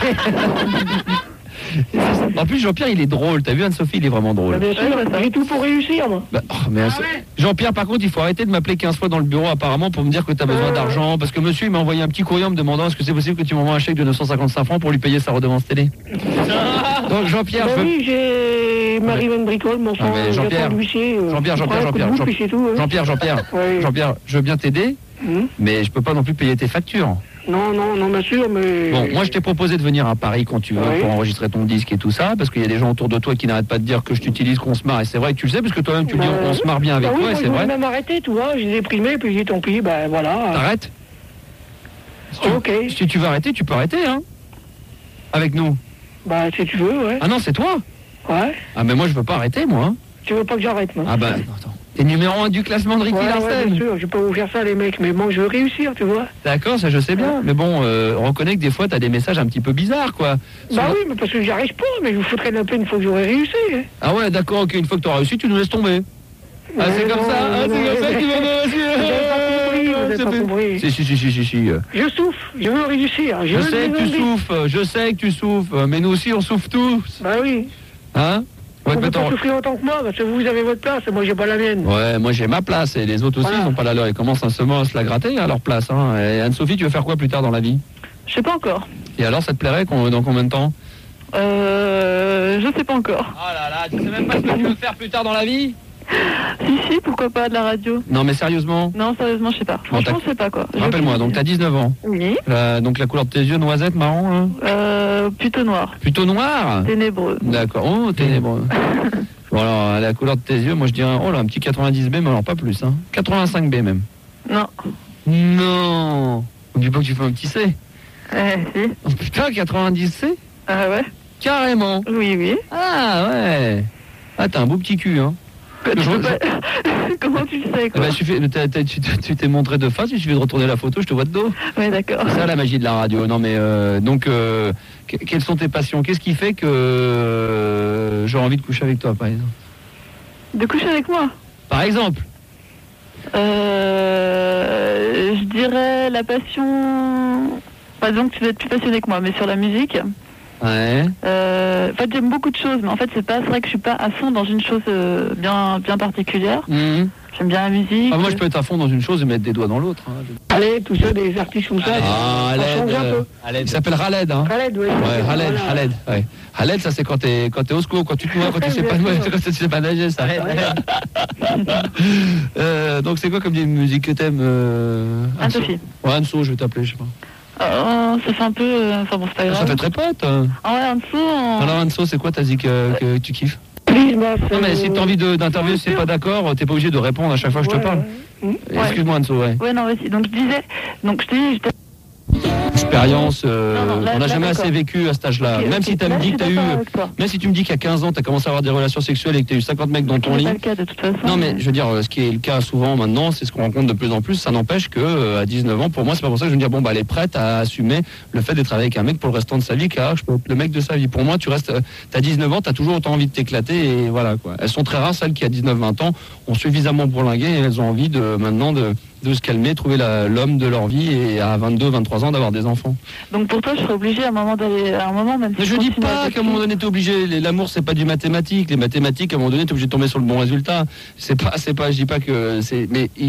En plus, Jean-Pierre, il est drôle. T'as vu, Anne-Sophie, il est vraiment drôle. Bien sûr, j'ai tout pour réussir, moi. Jean-Pierre, par contre, il faut arrêter de m'appeler 15 fois dans le bureau, apparemment, pour me dire que t'as besoin d'argent. Parce que monsieur, il m'a envoyé un petit courrier en me demandant est-ce que c'est possible que tu m'envoies un chèque de 955 francs pour lui payer sa redevance télé. Donc, Jean-Pierre. Oui, j'ai Marie-Van Bricole, mon sang. Jean-Pierre, je veux bien t'aider, mais je peux pas non plus payer tes factures. Non, bien sûr, mais... Bon, moi je t'ai proposé de venir à Paris quand tu veux pour enregistrer ton disque et tout ça, parce qu'il y a des gens autour de toi qui n'arrêtent pas de dire que je t'utilise, qu'on se marre, et c'est vrai que tu le sais, parce que toi-même tu dis on se marre bien avec toi, et c'est vrai. Je vais même arrêter, tu vois, j'ai déprimé, puis j'ai dit tant pis, ben voilà. T'arrêtes? Ok. Si tu veux arrêter, tu peux arrêter, hein. Avec nous. Bah, si tu veux, ouais. Ah non, c'est toi? Ouais. Ah, mais moi je veux pas arrêter, moi. Hein. Tu veux pas que j'arrête, moi? Ah bah, attends. T'es numéro 1 du classement de Ricky Larsen. Ouais, bien sûr, je vais pas vous faire ça, les mecs, mais bon, je veux réussir, tu vois. D'accord, ça je sais bien, mais bon, on reconnaît que des fois t'as des messages un petit peu bizarres, quoi. Bah oui, mais parce que j'y arrive pas, mais je vous foutrais la peine une fois que j'aurai réussi. Hein. Ah ouais, d'accord, ok, une fois que t'auras réussi, tu nous laisses tomber. Ah, c'est comme ça, c'est comme ça qu'il va vous n'avez pas compris. Si. Je souffre, je veux réussir. Je sais que tu souffres, mais nous aussi on souffre tous. Bah oui. Hein? Vous ne pouvez pas souffrir autant que moi, parce que vous avez votre place et moi j'ai pas la mienne. Ouais, moi j'ai ma place et les autres aussi, ils n'ont pas la leur. Ils commencent à se la gratter à leur place. Hein. Et Anne-Sophie, tu veux faire quoi plus tard dans la vie? Je sais pas encore. Et alors, ça te plairait dans combien de temps? Je sais pas encore. Oh là là, tu sais même pas ce que tu veux faire plus tard dans la vie? Si, pourquoi pas, de la radio. Non, mais sérieusement? Non, sérieusement, je sais pas. Franchement, je sais pas quoi. Rappelle-moi, donc t'as 19 ans. Oui. Donc la couleur de tes yeux, noisette, marron, hein? Plutôt noir. Plutôt noir? Ténébreux. D'accord, oh, ténébreux. Bon, alors, la couleur de tes yeux, moi je dirais, oh là, un petit 90B, mais alors pas plus, hein. 85B même. Non. Non. On dit pas que tu fais un petit C? Si. Oh, putain, 90C? Ah ouais. Carrément. Oui. Ah ouais. Ah, t'as un beau petit cul, hein. Comment tu le sais, quoi? Tu t'es montré de face, il suffit de retourner la photo, je te vois de dos. Ouais, d'accord. C'est ça la magie de la radio. Non mais donc quelles sont tes passions? Qu'est-ce qui fait que j'aurais envie de coucher avec toi, par exemple? De coucher avec moi? Par exemple? Je dirais la passion... Par exemple, tu vas être plus passionné que moi, mais sur la musique... Ouais. En fait, j'aime beaucoup de choses, mais en fait, c'est vrai que je suis pas à fond dans une chose bien particulière. J'aime bien la musique. Ah, moi, je peux être à fond dans une chose et mettre des doigts dans l'autre. Hein. Allez, tout ça, des artistes comme ça. Ah, Khaled. Il s'appelle Khaled, hein. Khaled, oui. Ouais, Khaled. Ouais. Khaled, ça c'est quand t'es au secours, quand tu te noies, quand tu sais pas nouer, quand tu sais pas nager, ça. Donc c'est quoi comme musique que t'aimes? Anne-Sophie. Ouais, Anso, je vais t'appeler, je sais pas. Ça fait un peu... Enfin bon, c'est pas grave. Ça fait très pote. Ah ouais, Anso... Alors Anso, c'est quoi ta zik que tu kiffes? Non mais si t'as envie d'interviewer, si t'es pas d'accord, t'es pas obligé de répondre à chaque fois que je te parle. Excuse-moi Anso, ouais. Ouais, non, vas-y. Donc je disais... Donc je te dis... Expérience, on n'a jamais assez vécu à cet âge-là. Même si tu me dis que t'as eu, même si tu me dis qu'à 15 ans t'as commencé à avoir des relations sexuelles et que t'as eu 50 mecs dans ton lit. C'est pas le cas de toute façon. Non mais je veux dire, ce qui est le cas souvent maintenant, c'est ce qu'on rencontre de plus en plus. Ça n'empêche que à 19 ans, pour moi, c'est pas pour ça que je veux dire bon bah elle est prête à assumer le fait d'être avec un mec pour le restant de sa vie, car je peux être le mec de sa vie. Pour moi, t'as 19 ans, t'as toujours autant envie de t'éclater et voilà quoi. Elles sont très rares celles qui à 19-20 ans ont suffisamment bourlingué et elles ont envie maintenant de se calmer, trouver l'homme de leur vie et à 22, 23 ans d'avoir des enfants. Donc pour toi, je serais obligé à un moment même. Mais je dis pas qu'à un moment donné t'es obligé. L'amour c'est pas du mathématique. Les mathématiques à un moment donné t'es obligé de tomber sur le bon résultat. C'est pas. Je dis pas que c'est. Mais il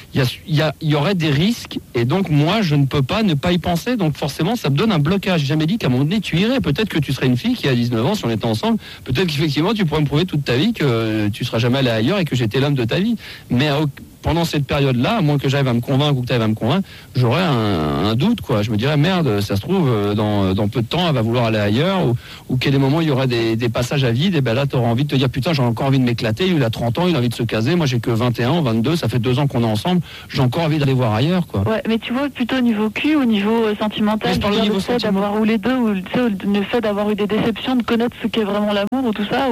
y aurait des risques et donc moi je ne peux pas ne pas y penser. Donc forcément ça me donne un blocage. J'ai jamais dit qu'à un moment donné tu irais. Peut-être que tu serais une fille qui a 19 ans si on était ensemble. Peut-être qu'effectivement tu pourrais me prouver toute ta vie que tu seras jamais allé ailleurs et que j'étais l'homme de ta vie. Mais pendant cette période-là, à moins que j'arrive à me convaincre ou que tu arrives à me convaincre, j'aurais un doute, quoi. Je me dirais, merde, ça se trouve, dans peu de temps, elle va vouloir aller ailleurs, ou qu'à des moments, il y aurait des passages à vide, et ben là, tu auras envie de te dire, putain, j'ai encore envie de m'éclater, il a 30 ans, il a envie de se caser, moi j'ai que 21, 22, ça fait 2 ans qu'on est ensemble, j'ai encore envie d'aller voir ailleurs, quoi. Ouais, mais tu vois, plutôt au niveau cul ou au niveau sentimental, je parle au niveau le fait d'avoir, ou les deux, ou le fait d'avoir eu des déceptions, de connaître ce qu'est vraiment l'amour, ou tout ça,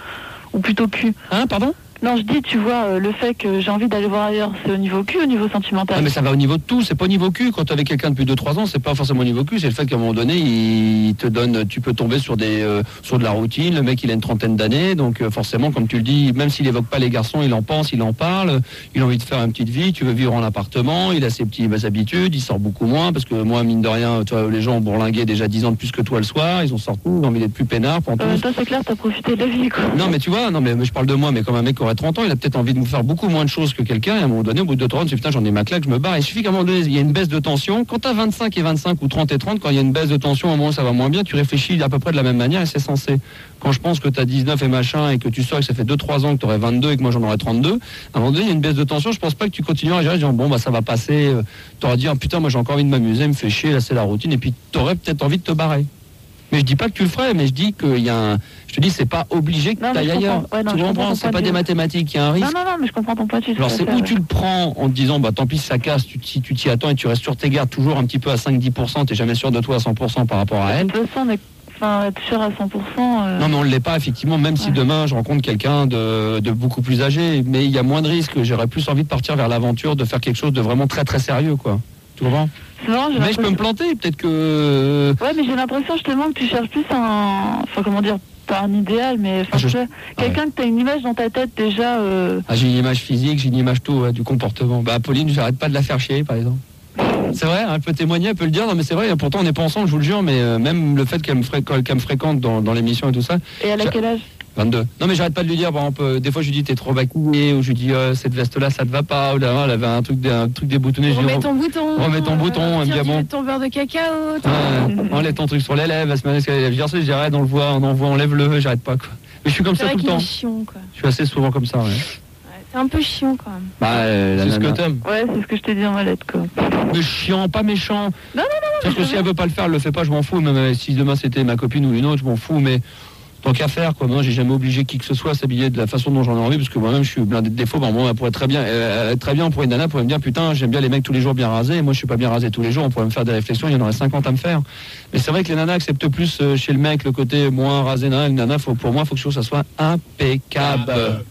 ou plutôt cul. Hein, pardon ? Non, je dis, tu vois, le fait que j'ai envie d'aller voir ailleurs, c'est au niveau cul, au niveau sentimental. Ah, mais ça va au niveau de tout, c'est pas au niveau cul. Quand tu es avec quelqu'un depuis 2-3 ans, c'est pas forcément au niveau cul, c'est le fait qu'à un moment donné, il te donne, tu peux tomber sur de la routine, le mec il a une trentaine d'années, donc forcément, comme tu le dis, même s'il évoque pas les garçons, il en pense, il en parle, il a envie de faire une petite vie, tu veux vivre en appartement, il a ses petites habitudes, il sort beaucoup moins, parce que moi, mine de rien, toi, les gens ont bourlingué déjà 10 ans de plus que toi le soir, ils ont sorti, ils ont envie d'être plus peinards pour en tous. Toi, c'est clair, t'as profité de la vie, quoi. Non, mais tu vois, mais je parle de moi, mais comme un mec qui aurait 30 ans, il a peut-être envie de nous faire beaucoup moins de choses que quelqu'un, et à un moment donné, au bout de 2-3 ans, tu dis putain, j'en ai ma claque, je me barre. Il suffit qu'à un moment donné, il y a une baisse de tension. Quand tu as 25 et 25 ou 30 et 30, quand il y a une baisse de tension, au moment où ça va moins bien, tu réfléchis à peu près de la même manière et c'est censé. Quand je pense que tu as 19 et machin et que tu sors et que ça fait 2-3 ans que tu aurais 22 et que moi j'en aurais 32, à un moment donné, il y a une baisse de tension, je pense pas que tu continueras à gérer, disant bon, bah ça va passer, tu auras dit putain, moi j'ai encore envie de m'amuser, me fait chier, là c'est la routine, et puis tu aurais peut-être envie de te barrer. Mais je dis pas que tu le ferais, mais je dis qu'il y a je te dis, c'est pas obligé que tu ailles ailleurs. Ouais, non, tu comprends, c'est pas des mathématiques, il y a un risque. Non, mais je comprends ton point de vue. Alors c'est où tu le prends en te disant, bah tant pis si ça casse, si tu t'y attends et tu restes sur tes gardes toujours un petit peu à 5-10%, t'es jamais sûr de toi à 100% par rapport à elle. De toute façon, être sûr à 100%... Non, mais on ne l'est pas, effectivement, même si demain je rencontre quelqu'un de beaucoup plus âgé, mais il y a moins de risques, j'aurais plus envie de partir vers l'aventure, de faire quelque chose de vraiment très très sérieux, quoi. Tu comprends ? Non, mais je peux me planter, peut-être que... Ouais, mais j'ai l'impression justement que tu cherches plus enfin comment dire, pas un idéal, mais quelqu'un que tu as une image dans ta tête déjà... j'ai une image physique, j'ai une image tout, du comportement. Bah Pauline, j'arrête pas de la faire chier, par exemple. C'est vrai, elle peut témoigner, elle peut le dire, non mais c'est vrai, pourtant on n'est pas ensemble, je vous le jure, mais même le fait qu'elle me fréquente dans l'émission et tout ça... Et elle a quel âge ? 22. Non mais j'arrête pas de lui dire, par exemple, des fois je lui dis t'es trop maquillée, ou je lui dis cette veste là ça te va pas, ou là elle avait un truc déboutonné. Remets ton bouton. Remets ton bouton, elle me dit bon. Ton beurre de cacao. Enlève ton truc sur les lèvres, elle se met à je dis arrête, on le voit, on envoie, enlève-le, j'arrête pas quoi. Mais je suis comme ça tout le temps. Chiant, quoi. Je suis assez souvent comme ça, ouais. C'est un peu chiant quand même. Bah, c'est ce que t'aimes. Ouais, c'est ce que je t'ai dit en lettre, quoi. Mais chiant, pas méchant. Non. Parce que si elle veut pas le faire, elle le fait pas, je m'en fous. Même si demain c'était ma copine ou une autre, je m'en fous, mais tant qu'à faire, quoi. Moi, j'ai jamais obligé qui que ce soit à s'habiller de la façon dont j'en ai envie, parce que moi-même, je suis blindé de défauts. Bon, moi, elle pourrait très bien pour une nana, elle pourrait me dire, putain, j'aime bien les mecs tous les jours bien rasés. Et moi, je suis pas bien rasé tous les jours. On pourrait me faire des réflexions, il y en aurait 50 à me faire. Mais c'est vrai que les nanas acceptent plus chez le mec le côté moins rasé. Les nanas, pour moi, il faut que ça soit impeccable.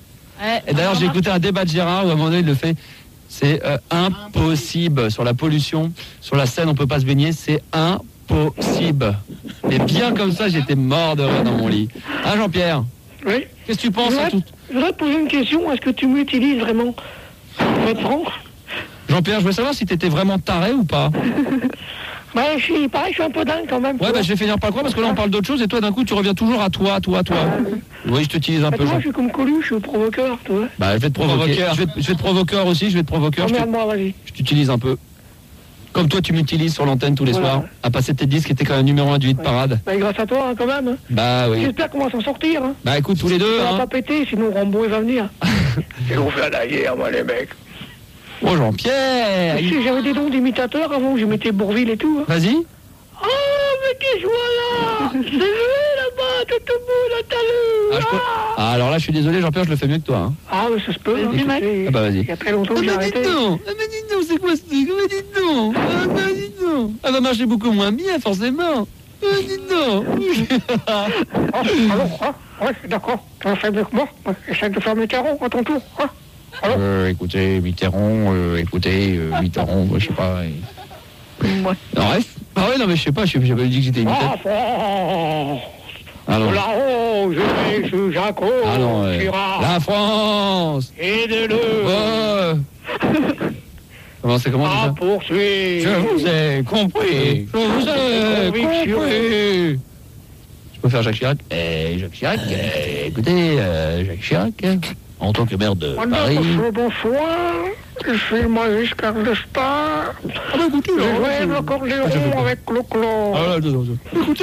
Et d'ailleurs, j'ai écouté un débat de Gérard où à un moment donné, il le fait. C'est impossible sur la pollution, sur la Seine, on peut pas se baigner, c'est impossible. Mais bien comme ça, j'étais mort de rire dans mon lit. Hein, Jean-Pierre ? Oui. Qu'est-ce que tu penses à tout ? Je voudrais te poser une question. Est-ce que tu m'utilises vraiment ? Pour être franc ? Jean-Pierre, je veux savoir si t'étais vraiment taré ou pas. Je suis un peu dingue quand même. Ouais, je vais finir par quoi, parce que là on parle d'autre chose et toi d'un coup tu reviens toujours à toi. Oui, je t'utilise un peu. Moi je suis comme Colu, je suis provoqueur, toi. Je vais te provoquer. Je vais te provoqueur aussi, je vais te provoqueur. Moi, vas-y. Je t'utilise un peu. Comme toi tu m'utilises sur l'antenne tous les soirs, à passer tes disques qui étaient quand même numéro 1 du hit parade. Grâce à toi, quand même. Oui. J'espère qu'on va s'en sortir. Écoute, tous les deux. On va pas péter, sinon Rambo il va venir. Ils vont faire la guerre, moi, les mecs. Oh, Jean-Pierre. J'avais des dons d'imitateurs avant, je mettais Bourville et tout. Vas-y. Oh, mais qui je vois là? C'est lui là-bas, tout au bout, le talus. Alors là, je suis désolé, Jean-Pierre, je le fais mieux que toi. Mais ça se peut. Vas-y. Il y a très longtemps que j'ai arrêté. Dites donc, c'est quoi ce truc? Dites donc. Elle va marcher beaucoup moins bien, forcément. Dites donc. Ouais, d'accord. Tu vas faire mieux que moi. Essaye de faire Mitterrand à ton tour. Écoutez, Mitterrand, je sais pas. Bref. Non, mais je sais pas, j'avais dit que j'étais imitateur. Alors. Là-haut, je vais sous Jaco, la France. Aide-le. Comment c'est comment ça? Poursuivre. Je vous ai compris. Je vous ai compris. Je peux faire Jacques Chirac. Jacques Chirac, écoutez, Jacques Chirac, en tant que maire de Paris... Bonsoir, je suis Maurice Carl Star. Écoutez, je joue l'accordéon avec Clo-Clo. Écoutez,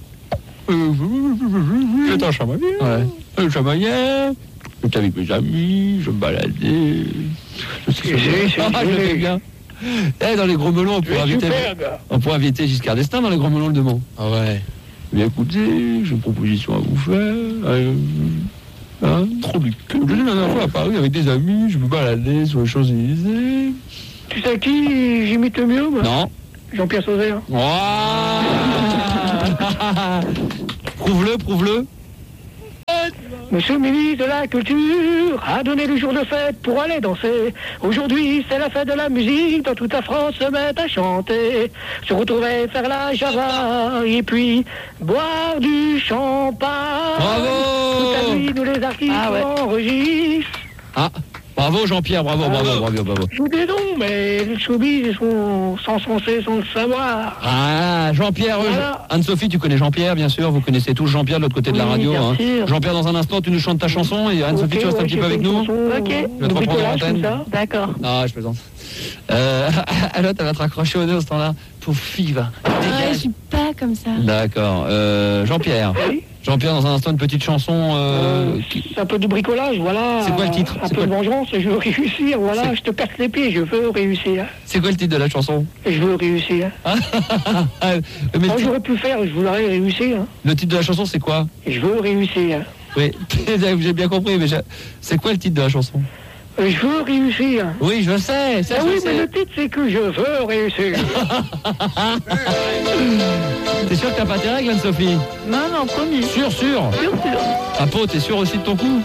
j'étais un chamaillé. Je chamaillais, j'étais avec mes amis, je me baladais. Je fais bien. Dans les gros melons, on pourrait inviter Giscard d'Estaing dans les gros melons le Mans. Ah ouais. Mais écoutez, j'ai une proposition à vous faire. Trop du cul. Je l'ai la dernière fois à Paris avec des amis, je me baladais sur les Champs-Élysées. Tu sais qui j'imite le mieux, moi? Non. Jean-Pierre Sauzet. Prouve-le. Monsieur le ministre de la Culture a donné le jour de fête pour aller danser. Aujourd'hui, c'est la fête de la musique, dans toute la France se met à chanter. Se retrouver, faire la java, et puis boire du champagne. Bravo! Toute la nuit, nous les artistes enregistrent. Bravo Jean-Pierre, bravo. Je vous dis non, mais les showbiz, ils sont censés sans le savoir. Jean-Pierre, voilà. Anne-Sophie, tu connais Jean-Pierre, bien sûr, vous connaissez tous Jean-Pierre de l'autre côté de la radio. Hein. Jean-Pierre, dans un instant, tu nous chantes ta chanson et Anne-Sophie, tu restes un petit peu avec nous. Ok. Je vais te reprendre l'antenne. D'accord. Je plaisante. Alors, elle va te raccrocher au nez au standard. Pauvre fille, va. Je suis pas comme ça. D'accord. Jean-Pierre. Oui. Jean-Pierre, dans un instant, une petite chanson... C'est un peu du bricolage, voilà. C'est quoi le titre? Un peu de vengeance, je veux réussir, voilà. Je te casse les pieds, je veux réussir. C'est quoi le titre de la chanson? Je veux réussir. J'aurais pu faire, je voudrais réussir. Le titre de la chanson, c'est quoi? Je veux réussir. Oui, j'ai bien compris, mais c'est quoi le titre de la chanson? Je veux réussir. Oui, je sais. Mais le titre, c'est que je veux réussir. T'es sûr que t'as pas tes règles, Anne-Sophie? Non, promis. Sûr. Sûr. Apo, t'es sûr aussi de ton coup?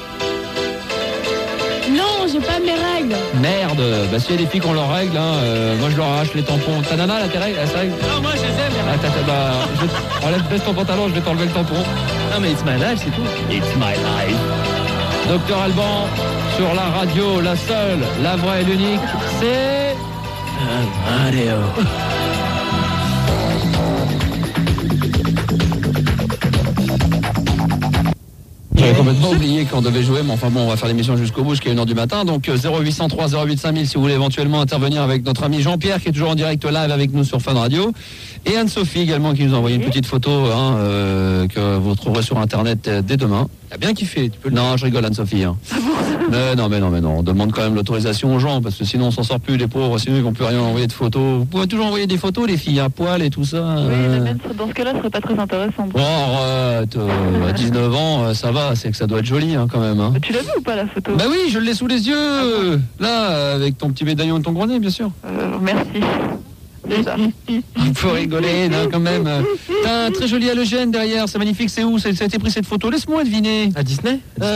Non, j'ai pas mes règles. Merde. S'il y a des filles qui ont leurs règles, moi je leur arrache les tampons. Ta nana, là, tes règles? Non, moi je les aime, les règles. Baisse ton pantalon, je vais t'enlever le tampon. Non, mais it's my life, c'est tout. It's my life. Docteur Alban, sur la radio, la seule, la vraie et l'unique, c'est... Radio. J'avais complètement oublié qu'on devait jouer, mais enfin bon, on va faire l'émission jusqu'au bout, jusqu'à 1h du matin. Donc 0803 08 5000 si vous voulez éventuellement intervenir avec notre ami Jean-Pierre qui est toujours en direct live avec nous sur Fun Radio. Et Anne-Sophie également qui nous a envoyé une petite photo que vous trouverez sur internet dès demain. T'as bien kiffé, tu peux le... Non, je rigole Anne-Sophie. Mais non, on demande quand même l'autorisation aux gens parce que sinon on s'en sort plus les pauvres, sinon ils vont plus rien envoyer de photos. Vous pouvez toujours envoyer des photos les filles à poil et tout ça. Oui, mais dans ce cas-là, ce serait pas très intéressant. Bon, arrête, à 19 ans, ça va, c'est que ça doit être joli quand même. Tu l'as vu ou pas la photo? Bah oui, je l'ai sous les yeux. Là, avec ton petit médaillon et ton gros nez, bien sûr. Merci. Il faut rigoler, quand même. T'as un très joli halogène derrière, c'est magnifique. C'est où? Ça a été pris cette photo? Laisse-moi deviner. À Disney?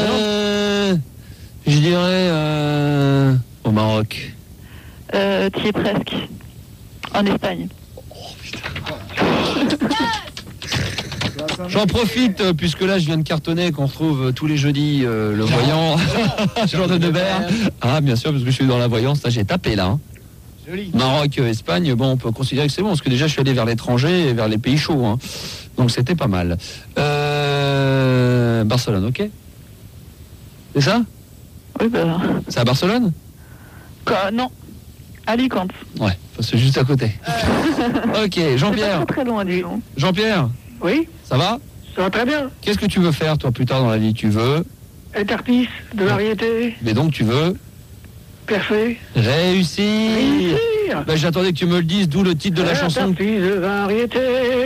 Je dirais au Maroc. Tu y es presque. En Espagne. J'en profite, puisque là je viens de cartonner, qu'on retrouve tous les jeudis le voyant, Jean de Nebert. Bien sûr, parce que je suis dans la voyance, là j'ai tapé là. Joli. Maroc, Espagne, bon, on peut considérer que c'est bon, parce que déjà je suis allé vers l'étranger et vers les pays chauds. Donc c'était pas mal. Barcelone, ok? C'est ça? Oui, bah... C'est à Barcelone? Non. Alicante. Ouais, c'est juste à côté. Ok, Jean-Pierre. C'est pas très loin, disons. Jean-Pierre. Oui. Ça va? Ça va très bien. Qu'est-ce que tu veux faire, toi, plus tard dans la vie? Tu veux? Être artiste de variété. Mais donc, tu veux? Percer. Réussir. J'attendais que tu me le dises, d'où le titre de la chanson. Artiste de variété.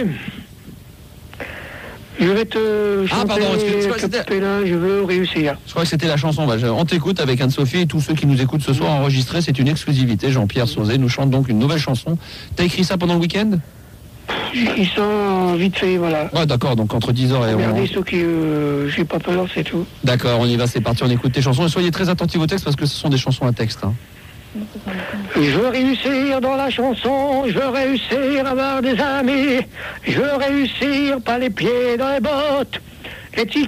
Je vais te chanter, je veux réussir. Je crois que c'était la chanson. On t'écoute avec Anne-Sophie et tous ceux qui nous écoutent ce soir enregistrés. C'est une exclusivité. Jean-Pierre Sauzet nous chante donc une nouvelle chanson. T'as écrit ça pendant le week-end? J'ai écrit ça vite fait, voilà. Ouais, d'accord, donc entre 10h et... Regardez ceux qui... j'ai pas peur, c'est tout. D'accord, on y va, c'est parti, on écoute tes chansons. Et soyez très attentifs au texte parce que ce sont des chansons à texte. Je veux réussir dans la chanson, je veux réussir à avoir des amis, je veux réussir pas les pieds dans les bottes, les petits